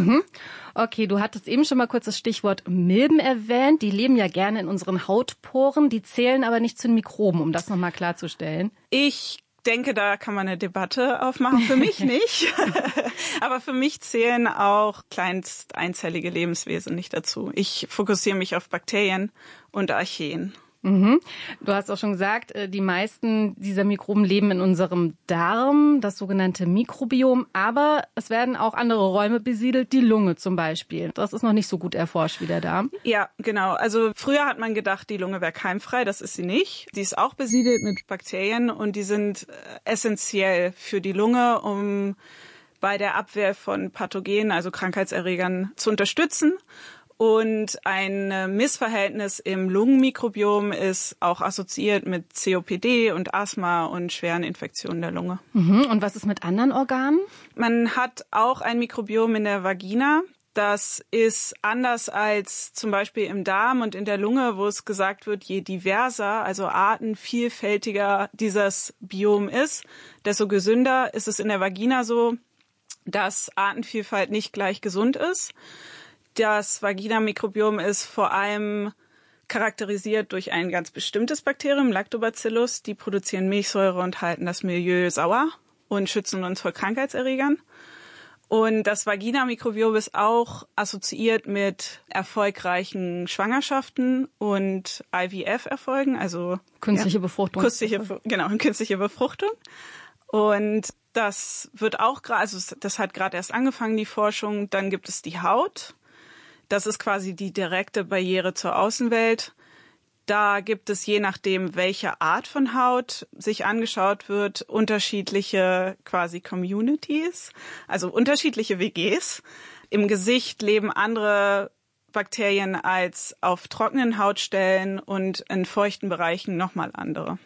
Okay, du hattest eben schon mal kurz das Stichwort Milben erwähnt. Die leben ja gerne in unseren Hautporen, die zählen aber nicht zu den Mikroben, um das nochmal klarzustellen. Ich denke, da kann man eine Debatte aufmachen. Für mich nicht. Aber für mich zählen auch kleinst einzellige Lebenswesen nicht dazu. Ich fokussiere mich auf Bakterien und Archeen. Du hast auch schon gesagt, die meisten dieser Mikroben leben in unserem Darm, das sogenannte Mikrobiom. Aber es werden auch andere Räume besiedelt, die Lunge zum Beispiel. Das ist noch nicht so gut erforscht wie der Darm. Ja, genau. Also früher hat man gedacht, die Lunge wäre keimfrei. Das ist sie nicht. Die ist auch besiedelt mit Bakterien und die sind essentiell für die Lunge, um bei der Abwehr von Pathogenen, also Krankheitserregern, zu unterstützen. Und ein Missverhältnis im Lungenmikrobiom ist auch assoziiert mit COPD und Asthma und schweren Infektionen der Lunge. Und was ist mit anderen Organen? Man hat auch ein Mikrobiom in der Vagina. Das ist anders als zum Beispiel im Darm und in der Lunge, wo es gesagt wird, je diverser, also artenvielfältiger dieses Biom ist, desto gesünder. Ist es in der Vagina so, dass Artenvielfalt nicht gleich gesund ist. Das Vaginamikrobiom ist vor allem charakterisiert durch ein ganz bestimmtes Bakterium, Lactobacillus. Die produzieren Milchsäure und halten das Milieu sauer und schützen uns vor Krankheitserregern. Und das Vaginamikrobiom ist auch assoziiert mit erfolgreichen Schwangerschaften und IVF-Erfolgen, also künstliche Befruchtung. Künstliche Befruchtung. Und das wird auch das hat gerade erst angefangen, die Forschung. Dann gibt es die Haut. Das ist quasi die direkte Barriere zur Außenwelt. Da gibt es, je nachdem, welche Art von Haut sich angeschaut wird, unterschiedliche quasi Communities, also unterschiedliche WGs. Im Gesicht leben andere Bakterien als auf trockenen Hautstellen und in feuchten Bereichen nochmal andere.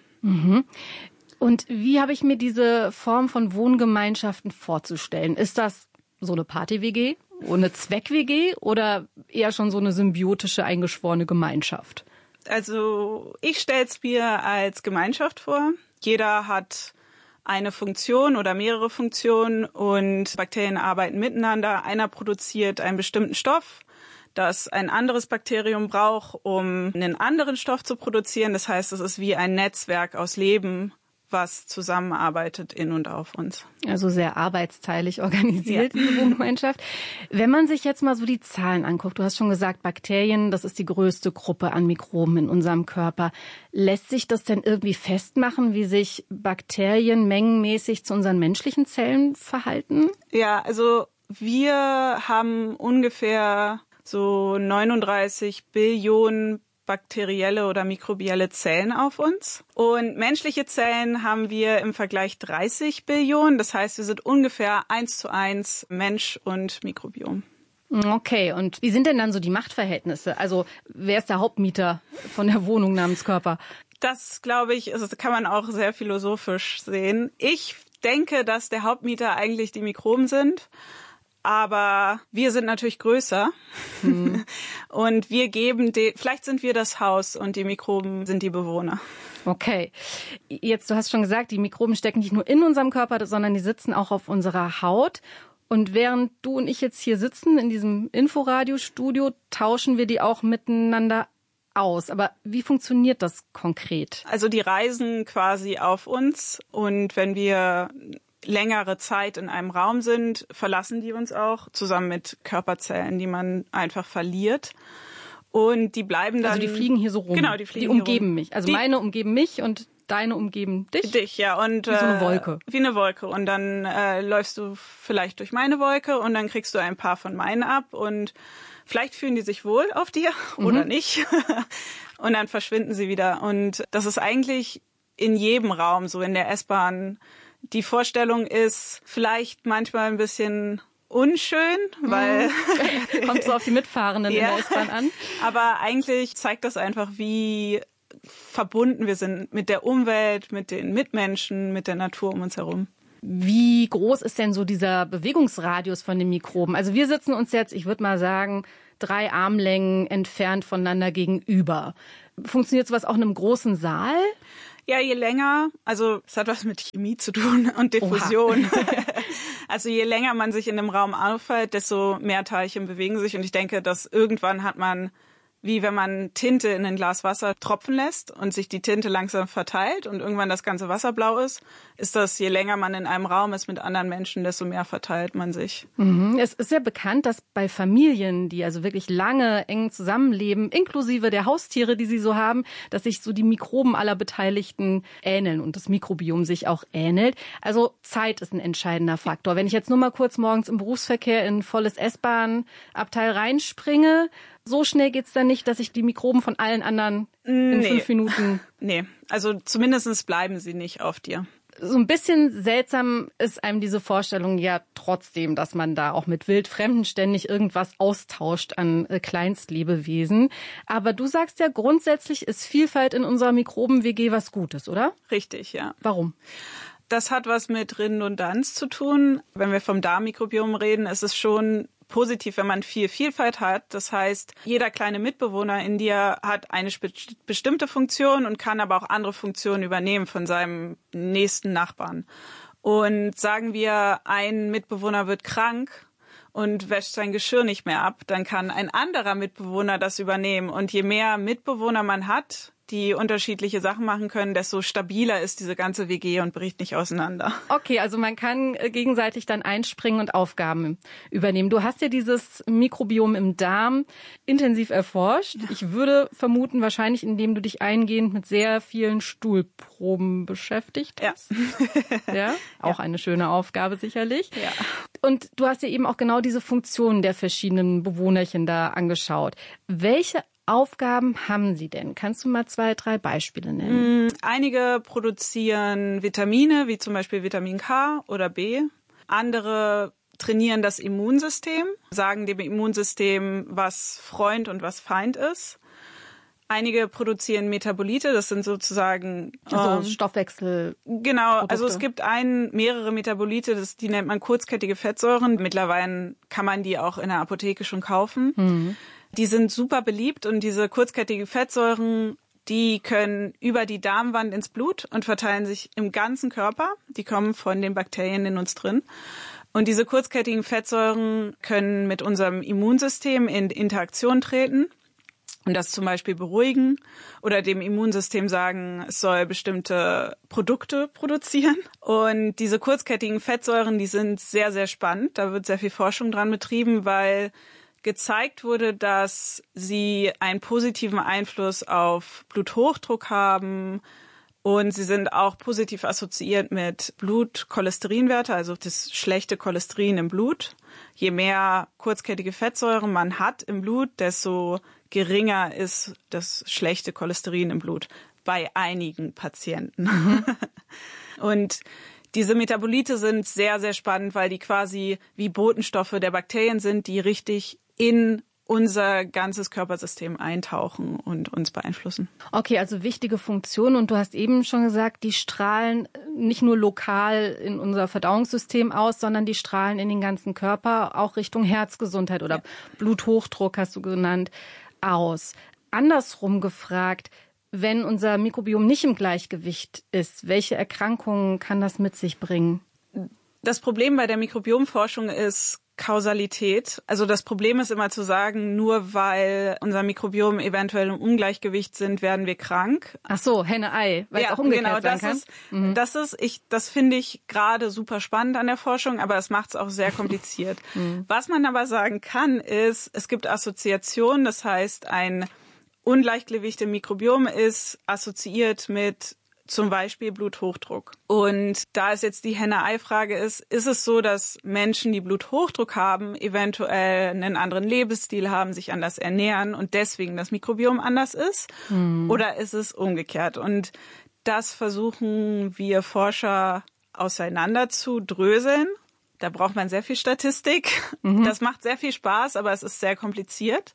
Und wie habe ich mir diese Form von Wohngemeinschaften vorzustellen? Ist das so eine Party-WG? Eine Zweck-WG oder eher schon so eine symbiotische, eingeschworene Gemeinschaft? Also ich stelle es mir als Gemeinschaft vor. Jeder hat eine Funktion oder mehrere Funktionen und Bakterien arbeiten miteinander. Einer produziert einen bestimmten Stoff, das ein anderes Bakterium braucht, um einen anderen Stoff zu produzieren. Das heißt, es ist wie ein Netzwerk aus Leben, was zusammenarbeitet in und auf uns. Also sehr arbeitsteilig organisiert, diese Wohngemeinschaft. Wenn man sich jetzt mal so die Zahlen anguckt, du hast schon gesagt, Bakterien, das ist die größte Gruppe an Mikroben in unserem Körper. Lässt sich das denn irgendwie festmachen, wie sich Bakterien mengenmäßig zu unseren menschlichen Zellen verhalten? Ja, also wir haben ungefähr so 39 Billionen bakterielle oder mikrobielle Zellen auf uns. Und menschliche Zellen haben wir im Vergleich 30 Billionen. Das heißt, wir sind ungefähr 1:1 Mensch und Mikrobiom. Okay, und wie sind denn dann so die Machtverhältnisse? Also wer ist der Hauptmieter von der Wohnung namens Körper? Das, glaube ich, kann man auch sehr philosophisch sehen. Ich denke, dass der Hauptmieter eigentlich die Mikroben sind. Aber wir sind natürlich größer und wir geben, vielleicht sind wir das Haus und die Mikroben sind die Bewohner. Okay, jetzt, du hast schon gesagt, die Mikroben stecken nicht nur in unserem Körper, sondern die sitzen auch auf unserer Haut. Und während du und ich jetzt hier sitzen in diesem Inforadio-Studio, tauschen wir die auch miteinander aus. Aber wie funktioniert das konkret? Also die reisen quasi auf uns und wenn wir längere Zeit in einem Raum sind, verlassen die uns auch, zusammen mit Körperzellen, die man einfach verliert. Und die bleiben dann... Also die fliegen hier so rum. Genau, die fliegen die umgeben rum. mich. Also meine umgeben mich und deine umgeben dich. Dich, ja. Und, wie so eine Wolke. Wie eine Wolke. Und dann läufst du vielleicht durch meine Wolke und dann kriegst du ein paar von meinen ab. Und vielleicht fühlen die sich wohl auf dir oder nicht. Und dann verschwinden sie wieder. Und das ist eigentlich in jedem Raum so, in der S-Bahn. Die Vorstellung ist vielleicht manchmal ein bisschen unschön, weil... Kommt so auf die Mitfahrenden in der S-Bahn an. Aber eigentlich zeigt das einfach, wie verbunden wir sind mit der Umwelt, mit den Mitmenschen, mit der Natur um uns herum. Wie groß ist denn so dieser Bewegungsradius von den Mikroben? Also wir sitzen uns jetzt, ich würde mal sagen, 3 Armlängen entfernt voneinander gegenüber. Funktioniert sowas auch in einem großen Saal? Ja, je länger, also es hat was mit Chemie zu tun und Diffusion. Also je länger man sich in einem Raum aufhält, desto mehr Teilchen bewegen sich. Und ich denke, dass irgendwann hat man, wie wenn man Tinte in ein Glas Wasser tropfen lässt und sich die Tinte langsam verteilt und irgendwann das ganze Wasser blau ist das, je länger man in einem Raum ist mit anderen Menschen, desto mehr verteilt man sich. Es ist ja bekannt, dass bei Familien, die also wirklich lange eng zusammenleben, inklusive der Haustiere, die sie so haben, dass sich so die Mikroben aller Beteiligten ähneln und das Mikrobiom sich auch ähnelt. Also Zeit ist ein entscheidender Faktor. Wenn ich jetzt nur mal kurz morgens im Berufsverkehr in ein volles S-Bahn-Abteil reinspringe, so schnell geht's dann nicht, dass ich die Mikroben von allen anderen in 5 Minuten... Nee, also zumindest bleiben sie nicht auf dir. So ein bisschen seltsam ist einem diese Vorstellung ja trotzdem, dass man da auch mit Wildfremden ständig irgendwas austauscht an Kleinstlebewesen. Aber du sagst ja, grundsätzlich ist Vielfalt in unserer Mikroben-WG was Gutes, oder? Richtig, ja. Warum? Das hat was mit Redundanz zu tun. Wenn wir vom Darmmikrobiom reden, ist es schon positiv, wenn man viel Vielfalt hat. Das heißt, jeder kleine Mitbewohner in dir hat eine bestimmte Funktion und kann aber auch andere Funktionen übernehmen von seinem nächsten Nachbarn. Und sagen wir, ein Mitbewohner wird krank und wäscht sein Geschirr nicht mehr ab, dann kann ein anderer Mitbewohner das übernehmen. Und je mehr Mitbewohner man hat, die unterschiedliche Sachen machen können, desto stabiler ist diese ganze WG und bricht nicht auseinander. Okay, also man kann gegenseitig dann einspringen und Aufgaben übernehmen. Du hast ja dieses Mikrobiom im Darm intensiv erforscht. Ja. Ich würde vermuten, wahrscheinlich indem du dich eingehend mit sehr vielen Stuhlproben beschäftigt hast. Ja. Ja? Auch eine schöne Aufgabe sicherlich. Ja. Und du hast ja eben auch genau diese Funktionen der verschiedenen Bewohnerchen da angeschaut. Welche Aufgaben haben sie denn? Kannst du mal 2, 3 Beispiele nennen? Einige produzieren Vitamine, wie zum Beispiel Vitamin K oder B. Andere trainieren das Immunsystem, sagen dem Immunsystem, was Freund und was Feind ist. Einige produzieren Metabolite, das sind sozusagen Stoffwechsel. Genau, Produkte. also es gibt mehrere Metabolite, die nennt man kurzkettige Fettsäuren. Mittlerweile kann man die auch in der Apotheke schon kaufen. Mhm. Die sind super beliebt und diese kurzkettigen Fettsäuren, die können über die Darmwand ins Blut und verteilen sich im ganzen Körper. Die kommen von den Bakterien in uns drin. Und diese kurzkettigen Fettsäuren können mit unserem Immunsystem in Interaktion treten und das zum Beispiel beruhigen oder dem Immunsystem sagen, es soll bestimmte Produkte produzieren. Und diese kurzkettigen Fettsäuren, die sind sehr, sehr spannend. Da wird sehr viel Forschung dran betrieben, weil gezeigt wurde, dass sie einen positiven Einfluss auf Bluthochdruck haben und sie sind auch positiv assoziiert mit Blutcholesterinwerte, also das schlechte Cholesterin im Blut. Je mehr kurzkettige Fettsäuren man hat im Blut, desto geringer ist das schlechte Cholesterin im Blut bei einigen Patienten. Mhm. Und diese Metabolite sind sehr, sehr spannend, weil die quasi wie Botenstoffe der Bakterien sind, die richtig in unser ganzes Körpersystem eintauchen und uns beeinflussen. Okay, also wichtige Funktionen. Und du hast eben schon gesagt, die strahlen nicht nur lokal in unser Verdauungssystem aus, sondern die strahlen in den ganzen Körper, auch Richtung Herzgesundheit oder Bluthochdruck, hast du genannt, aus. Andersrum gefragt, wenn unser Mikrobiom nicht im Gleichgewicht ist, welche Erkrankungen kann das mit sich bringen? Das Problem bei der Mikrobiomforschung ist Kausalität. Also das Problem ist immer zu sagen, nur weil unser Mikrobiom eventuell im Ungleichgewicht sind, werden wir krank. Ach so, Henne-Ei, weil es auch umgekehrt sein kann. Das finde ich gerade super spannend an der Forschung, aber es macht es auch sehr kompliziert. Was man aber sagen kann, ist, es gibt Assoziationen, das heißt, ein Ungleichgewicht im Mikrobiom ist assoziiert mit zum Beispiel Bluthochdruck. Und da ist jetzt die Henne-Ei-Frage ist es so, dass Menschen, die Bluthochdruck haben, eventuell einen anderen Lebensstil haben, sich anders ernähren und deswegen das Mikrobiom anders ist? Oder ist es umgekehrt? Und das versuchen wir Forscher auseinander zu dröseln. Da braucht man sehr viel Statistik. Das macht sehr viel Spaß, aber es ist sehr kompliziert.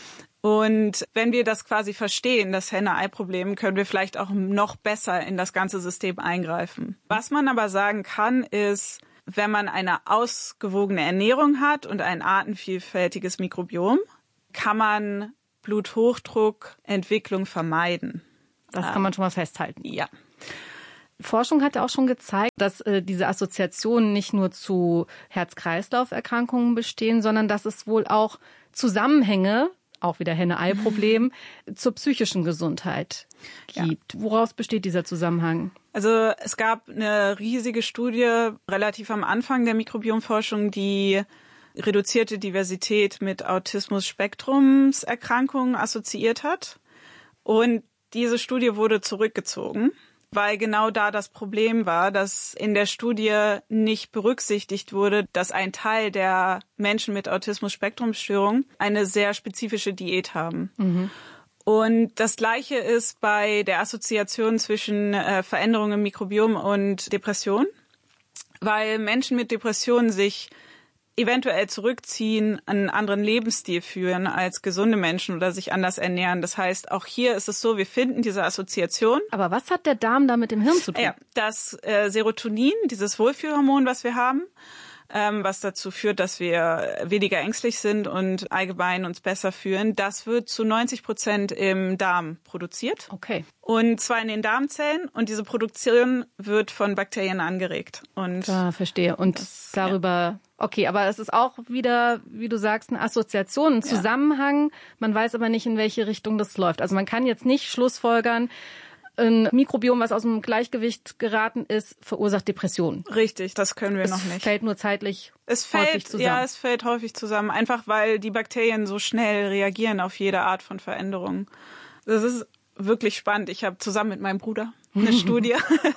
Und wenn wir das quasi verstehen, das Henne-Ei-Problem, können wir vielleicht auch noch besser in das ganze System eingreifen. Was man aber sagen kann, ist, wenn man eine ausgewogene Ernährung hat und ein artenvielfältiges Mikrobiom, kann man Bluthochdruckentwicklung vermeiden. Das kann man schon mal festhalten. Ja. Forschung hat auch schon gezeigt, dass diese Assoziationen nicht nur zu Herz-Kreislauf-Erkrankungen bestehen, sondern dass es wohl auch Zusammenhänge, auch wieder Henne-Ei-Problem, zur psychischen Gesundheit gibt. Ja. Woraus besteht dieser Zusammenhang? Also es gab eine riesige Studie relativ am Anfang der Mikrobiomforschung, die reduzierte Diversität mit Autismus-Spektrumserkrankungen assoziiert hat. Und diese Studie wurde zurückgezogen, weil genau da das Problem war, dass in der Studie nicht berücksichtigt wurde, dass ein Teil der Menschen mit Autismus-Spektrum-Störung eine sehr spezifische Diät haben. Und das Gleiche ist bei der Assoziation zwischen Veränderungen im Mikrobiom und Depression, weil Menschen mit Depressionen sich eventuell zurückziehen, einen anderen Lebensstil führen als gesunde Menschen oder sich anders ernähren. Das heißt, auch hier ist es so, wir finden diese Assoziation. Aber was hat der Darm da mit dem Hirn zu tun? Ja, das Serotonin, dieses Wohlfühlhormon, was wir haben, was dazu führt, dass wir weniger ängstlich sind und allgemein uns besser fühlen, das wird zu 90% im Darm produziert. Okay. Und zwar in den Darmzellen, und diese Produktion wird von Bakterien angeregt. Und verstehe. Und darüber... Okay, aber es ist auch wieder, wie du sagst, eine Assoziation, ein Zusammenhang. Man weiß aber nicht, in welche Richtung das läuft. Also man kann jetzt nicht schlussfolgern, ein Mikrobiom, was aus dem Gleichgewicht geraten ist, verursacht Depressionen. Richtig, das können wir noch nicht. Es fällt nur zeitlich häufig zusammen. Ja, es fällt häufig zusammen, einfach weil die Bakterien so schnell reagieren auf jede Art von Veränderung. Das ist wirklich spannend. Ich habe zusammen mit meinem Bruder eine Studie,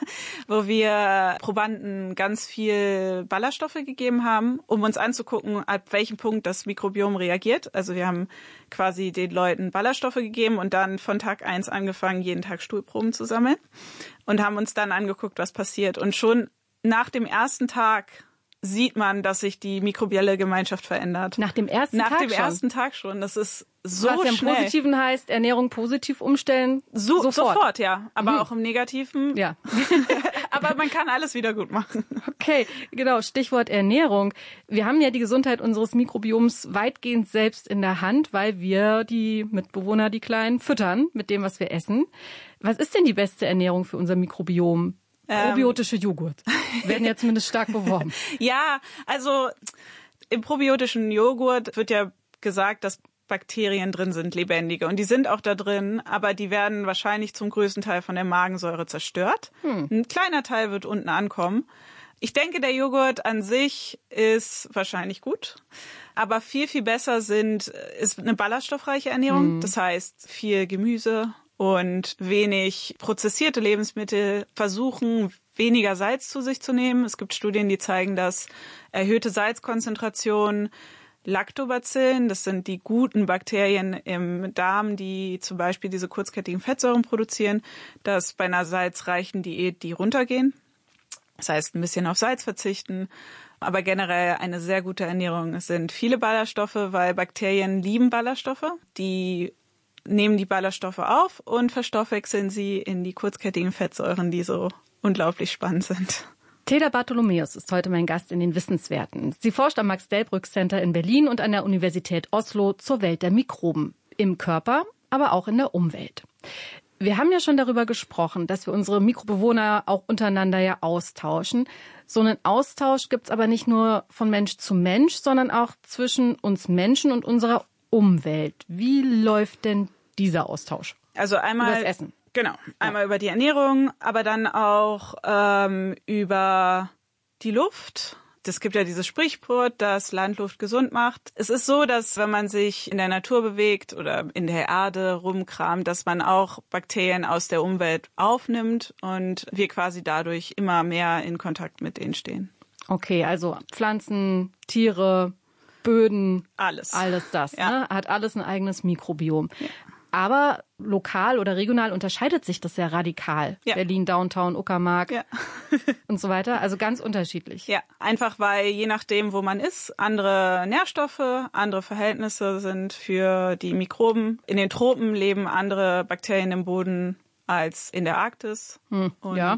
wo wir Probanden ganz viel Ballaststoffe gegeben haben, um uns anzugucken, ab welchem Punkt das Mikrobiom reagiert. Also wir haben quasi den Leuten Ballaststoffe gegeben und dann von Tag 1 angefangen, jeden Tag Stuhlproben zu sammeln und haben uns dann angeguckt, was passiert. Und schon nach dem ersten Tag sieht man, dass sich die mikrobielle Gemeinschaft verändert. Nach dem ersten Tag schon? Nach dem ersten Tag schon. Das ist so schnell. Was ja im schnell. Positiven heißt, Ernährung positiv umstellen, sofort, ja. Aber auch im Negativen. Ja. Aber man kann alles wieder gut machen. Okay, genau. Stichwort Ernährung. Wir haben ja die Gesundheit unseres Mikrobioms weitgehend selbst in der Hand, weil wir die Mitbewohner, die Kleinen, füttern mit dem, was wir essen. Was ist denn die beste Ernährung für unser Mikrobiom? Probiotische Joghurt werden ja zumindest stark beworben. Ja, also im probiotischen Joghurt wird ja gesagt, dass Bakterien drin sind, lebendige. Und die sind auch da drin, aber die werden wahrscheinlich zum größten Teil von der Magensäure zerstört. Ein kleiner Teil wird unten ankommen. Ich denke, der Joghurt an sich ist wahrscheinlich gut. Aber viel, viel besser ist eine ballaststoffreiche Ernährung. Das heißt, viel Gemüse und wenig prozessierte Lebensmittel, versuchen, weniger Salz zu sich zu nehmen. Es gibt Studien, die zeigen, dass erhöhte Salzkonzentration, Lactobacillen, das sind die guten Bakterien im Darm, die zum Beispiel diese kurzkettigen Fettsäuren produzieren, dass bei einer salzreichen Diät die runtergehen. Das heißt, ein bisschen auf Salz verzichten. Aber generell eine sehr gute Ernährung. Es sind viele Ballaststoffe, weil Bakterien lieben Ballaststoffe. Die nehmen die Ballaststoffe auf und verstoffwechseln sie in die kurzkettigen Fettsäuren, die so unglaublich spannend sind. Theda Bartholomäus ist heute mein Gast in den Wissenswerten. Sie forscht am Max-Delbrück-Center in Berlin und an der Universität Oslo zur Welt der Mikroben. Im Körper, aber auch in der Umwelt. Wir haben ja schon darüber gesprochen, dass wir unsere Mikrobewohner auch untereinander ja austauschen. So einen Austausch gibt's aber nicht nur von Mensch zu Mensch, sondern auch zwischen uns Menschen und unserer Umwelt. Wie läuft denn dieser Austausch? Also einmal über das Essen. Genau, einmal über die Ernährung, aber dann auch über die Luft. Es gibt ja dieses Sprichwort, dass Landluft gesund macht. Es ist so, dass wenn man sich in der Natur bewegt oder in der Erde rumkramt, dass man auch Bakterien aus der Umwelt aufnimmt und wir quasi dadurch immer mehr in Kontakt mit denen stehen. Okay, also Pflanzen, Tiere, Böden, alles das, ja. Ne? Hat alles ein eigenes Mikrobiom. Ja. Aber lokal oder regional unterscheidet sich das sehr radikal. Ja. Berlin, Downtown, Uckermark ja. und so weiter. Also ganz unterschiedlich. Ja, einfach weil je nachdem, wo man ist, andere Nährstoffe, andere Verhältnisse sind für die Mikroben. In den Tropen leben andere Bakterien im Boden als in der Arktis. Und, ja.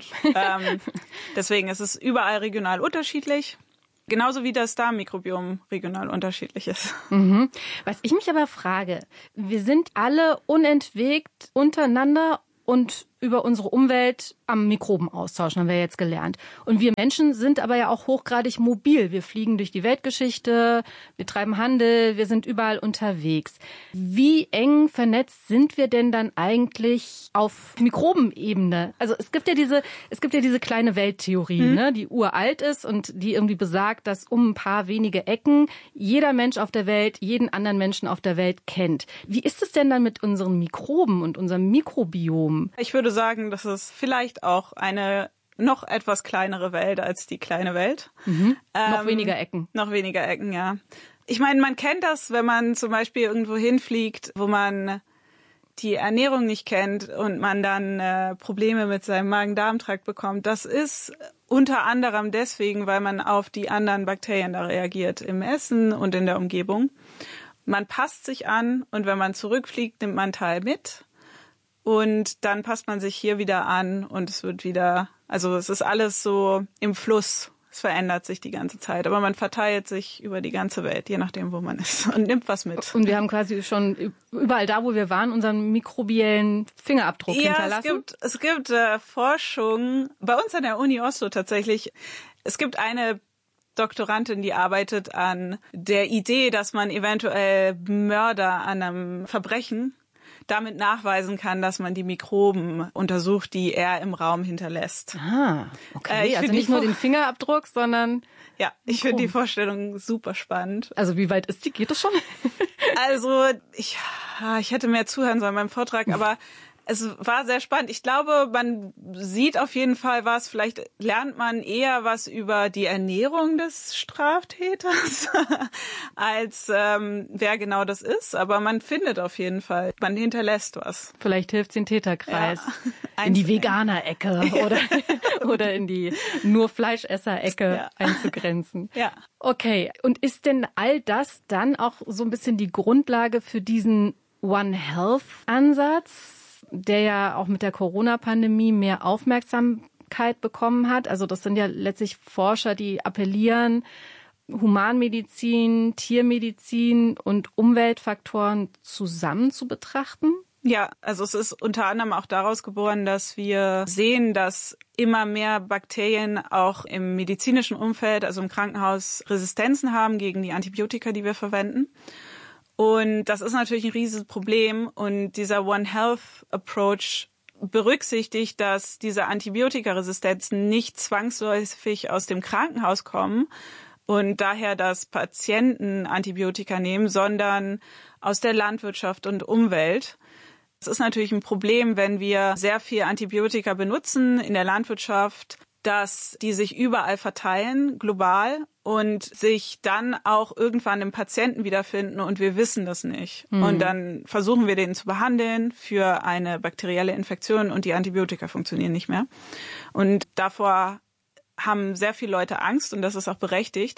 Deswegen ist es überall regional unterschiedlich. Genauso wie das Darmmikrobiom regional unterschiedlich ist. Mhm. Was ich mich aber frage, wir sind alle unentwegt untereinander und über unsere Umwelt am Mikroben austauschen, haben wir jetzt gelernt. Und wir Menschen sind aber ja auch hochgradig mobil. Wir fliegen durch die Weltgeschichte, wir treiben Handel, wir sind überall unterwegs. Wie eng vernetzt sind wir denn dann eigentlich auf Mikrobenebene? Also es gibt ja diese kleine Welttheorie, ne, die uralt ist und die irgendwie besagt, dass um ein paar wenige Ecken jeder Mensch auf der Welt jeden anderen Menschen auf der Welt kennt. Wie ist es denn dann mit unseren Mikroben und unserem Mikrobiom? Ich würde sagen, das ist vielleicht auch eine noch etwas kleinere Welt als die kleine Welt. Noch weniger Ecken. Noch weniger Ecken, ja. Ich meine, man kennt das, wenn man zum Beispiel irgendwo hinfliegt, wo man die Ernährung nicht kennt und man dann Probleme mit seinem Magen-Darm-Trakt bekommt. Das ist unter anderem deswegen, weil man auf die anderen Bakterien da reagiert im Essen und in der Umgebung. Man passt sich an und wenn man zurückfliegt, nimmt man einen Teil mit. Und dann passt man sich hier wieder an und es wird wieder, also es ist alles so im Fluss. Es verändert sich die ganze Zeit, aber man verteilt sich über die ganze Welt, je nachdem, wo man ist und nimmt was mit. Und wir haben quasi schon überall da, wo wir waren, unseren mikrobiellen Fingerabdruck hinterlassen. Es gibt Forschung, bei uns an der Uni Oslo tatsächlich. Es gibt eine Doktorandin, die arbeitet an der Idee, dass man eventuell Mörder an einem Verbrechen damit nachweisen kann, dass man die Mikroben untersucht, die er im Raum hinterlässt. Ah, okay. Also nicht nur den Fingerabdruck, sondern ja, ich finde die Vorstellung super spannend. Also wie weit ist die? Geht das schon? Also ich hätte mehr zuhören sollen beim Vortrag, aber es war sehr spannend. Ich glaube, man sieht auf jeden Fall was. Vielleicht lernt man eher was über die Ernährung des Straftäters, als wer genau das ist. Aber man findet auf jeden Fall, man hinterlässt was. Vielleicht hilft es den Täterkreis in die Veganer-Ecke oder in die nur Fleischesser-Ecke einzugrenzen. Ja. Okay, und ist denn all das dann auch so ein bisschen die Grundlage für diesen One Health-Ansatz, der ja auch mit der Corona-Pandemie mehr Aufmerksamkeit bekommen hat? Also das sind ja letztlich Forscher, die appellieren, Humanmedizin, Tiermedizin und Umweltfaktoren zusammen zu betrachten. Ja, also es ist unter anderem auch daraus geboren, dass wir sehen, dass immer mehr Bakterien auch im medizinischen Umfeld, also im Krankenhaus, Resistenzen haben gegen die Antibiotika, die wir verwenden. Und das ist natürlich ein riesiges Problem. Und dieser One Health Approach berücksichtigt, dass diese Antibiotikaresistenzen nicht zwangsläufig aus dem Krankenhaus kommen und daher, dass Patienten Antibiotika nehmen, sondern aus der Landwirtschaft und Umwelt. Es ist natürlich ein Problem, wenn wir sehr viel Antibiotika benutzen in der Landwirtschaft, dass die sich überall verteilen, global, und sich dann auch irgendwann im Patienten wiederfinden und wir wissen das nicht. Und dann versuchen wir den zu behandeln für eine bakterielle Infektion und die Antibiotika funktionieren nicht mehr. Und davor haben sehr viele Leute Angst und das ist auch berechtigt,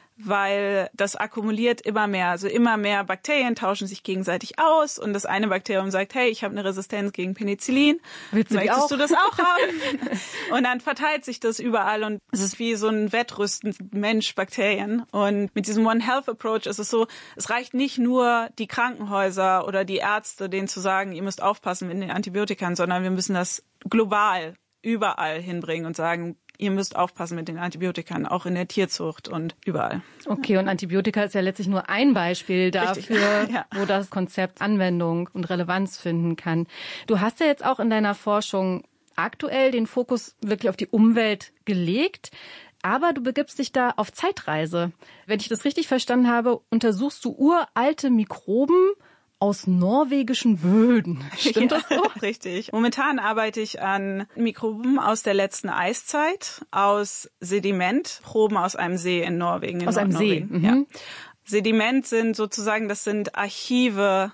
weil das akkumuliert immer mehr. Also immer mehr Bakterien tauschen sich gegenseitig aus und das eine Bakterium sagt, hey, ich habe eine Resistenz gegen Penicillin. Möchtest du das auch haben? Und dann verteilt sich das überall und es ist wie so ein Wettrüsten Mensch-Bakterien. Und mit diesem One Health Approach ist es so, es reicht nicht nur die Krankenhäuser oder die Ärzte, denen zu sagen, ihr müsst aufpassen mit den Antibiotika, sondern wir müssen das global überall hinbringen und sagen, ihr müsst aufpassen mit den Antibiotika, auch in der Tierzucht und überall. Okay, und Antibiotika ist ja letztlich nur ein Beispiel dafür, ja, wo das Konzept Anwendung und Relevanz finden kann. Du hast ja jetzt auch in deiner Forschung aktuell den Fokus wirklich auf die Umwelt gelegt, aber du begibst dich da auf Zeitreise. Wenn ich das richtig verstanden habe, untersuchst du uralte Mikroben aus norwegischen Böden. Stimmt das so? Richtig. Momentan arbeite ich an Mikroben aus der letzten Eiszeit, aus Sedimentproben aus einem See in Norwegen. Aus einem See? Mhm. Ja. Sediment sind sozusagen, das sind Archive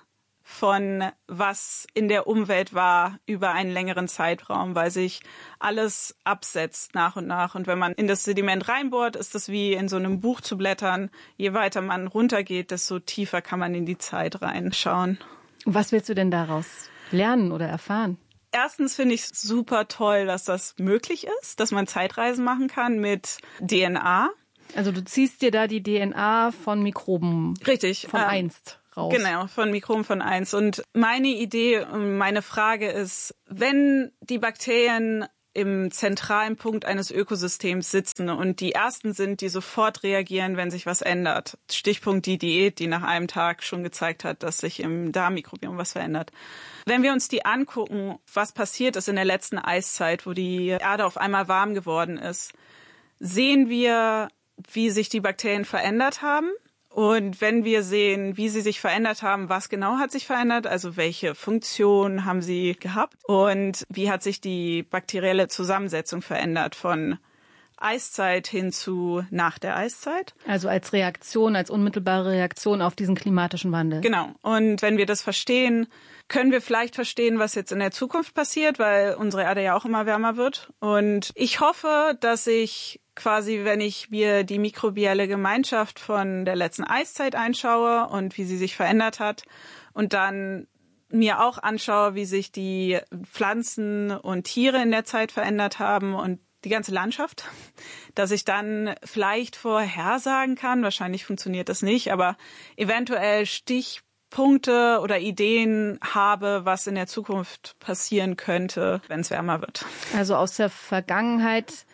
von was in der Umwelt war über einen längeren Zeitraum, weil sich alles absetzt nach und nach. Und wenn man in das Sediment reinbohrt, ist das wie in so einem Buch zu blättern. Je weiter man runtergeht, desto tiefer kann man in die Zeit reinschauen. Was willst du denn daraus lernen oder erfahren? Erstens finde ich es super toll, dass das möglich ist, dass man Zeitreisen machen kann mit DNA. Also du ziehst dir da die DNA von Mikroben. Richtig. Von einst. Raus. Genau, von Mikroben von einst. Und meine Idee, meine Frage ist, wenn die Bakterien im zentralen Punkt eines Ökosystems sitzen und die ersten sind, die sofort reagieren, wenn sich was ändert. Stichpunkt die Diät, die nach einem Tag schon gezeigt hat, dass sich im Darmmikrobiom was verändert. Wenn wir uns die angucken, was passiert ist in der letzten Eiszeit, wo die Erde auf einmal warm geworden ist, sehen wir, wie sich die Bakterien verändert haben. Und wenn wir sehen, wie sie sich verändert haben, was genau hat sich verändert, also welche Funktion haben sie gehabt und wie hat sich die bakterielle Zusammensetzung verändert von Eiszeit hin zu nach der Eiszeit. Also als Reaktion, als unmittelbare Reaktion auf diesen klimatischen Wandel. Genau. Und wenn wir das verstehen, können wir vielleicht verstehen, was jetzt in der Zukunft passiert, weil unsere Erde ja auch immer wärmer wird. Und ich hoffe, dass ich quasi, wenn ich mir die mikrobielle Gemeinschaft von der letzten Eiszeit einschaue und wie sie sich verändert hat und dann mir auch anschaue, wie sich die Pflanzen und Tiere in der Zeit verändert haben und die ganze Landschaft, dass ich dann vielleicht vorhersagen kann, wahrscheinlich funktioniert das nicht, aber eventuell Stichpunkte oder Ideen habe, was in der Zukunft passieren könnte, wenn es wärmer wird. Also aus der Vergangenheit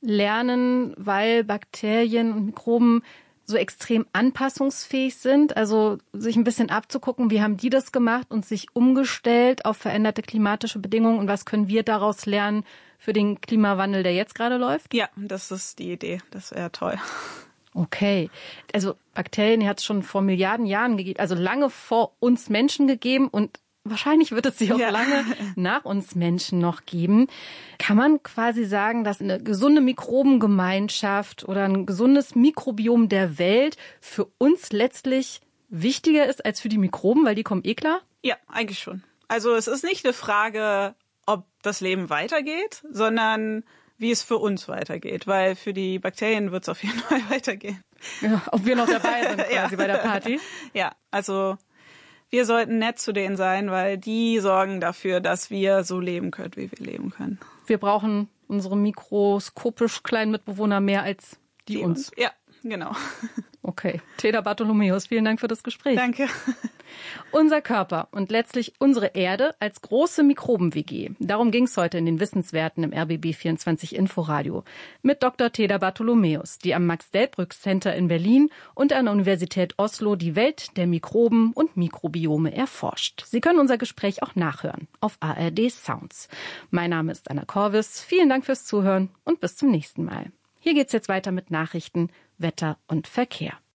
lernen, weil Bakterien und Mikroben so extrem anpassungsfähig sind, also sich ein bisschen abzugucken, wie haben die das gemacht und sich umgestellt auf veränderte klimatische Bedingungen und was können wir daraus lernen für den Klimawandel, der jetzt gerade läuft? Ja, das ist die Idee. Das wäre toll. Okay. Also Bakterien hat es schon vor Milliarden Jahren gegeben, also lange vor uns Menschen gegeben und wahrscheinlich wird es sie auch lange nach uns Menschen noch geben. Kann man quasi sagen, dass eine gesunde Mikrobengemeinschaft oder ein gesundes Mikrobiom der Welt für uns letztlich wichtiger ist als für die Mikroben, weil die kommen eh klar? Ja, eigentlich schon. Also es ist nicht eine Frage, ob das Leben weitergeht, sondern wie es für uns weitergeht, weil für die Bakterien wird es auf jeden Fall weitergehen. Ja, ob wir noch dabei sind quasi bei der Party? Ja, also wir sollten nett zu denen sein, weil die sorgen dafür, dass wir so leben können, wie wir leben können. Wir brauchen unsere mikroskopisch kleinen Mitbewohner mehr als die uns. Ja, genau. Okay. Teda Bartholomäus, vielen Dank für das Gespräch. Danke. Unser Körper und letztlich unsere Erde als große Mikroben-WG. Darum ging es heute in den Wissenswerten im RBB 24 Inforadio mit Dr. Teda Bartholomäus, die am Max-Delbrück-Center in Berlin und an der Universität Oslo die Welt der Mikroben und Mikrobiome erforscht. Sie können unser Gespräch auch nachhören auf ARD Sounds. Mein Name ist Anna Korvis. Vielen Dank fürs Zuhören und bis zum nächsten Mal. Hier geht's jetzt weiter mit Nachrichten, Wetter und Verkehr.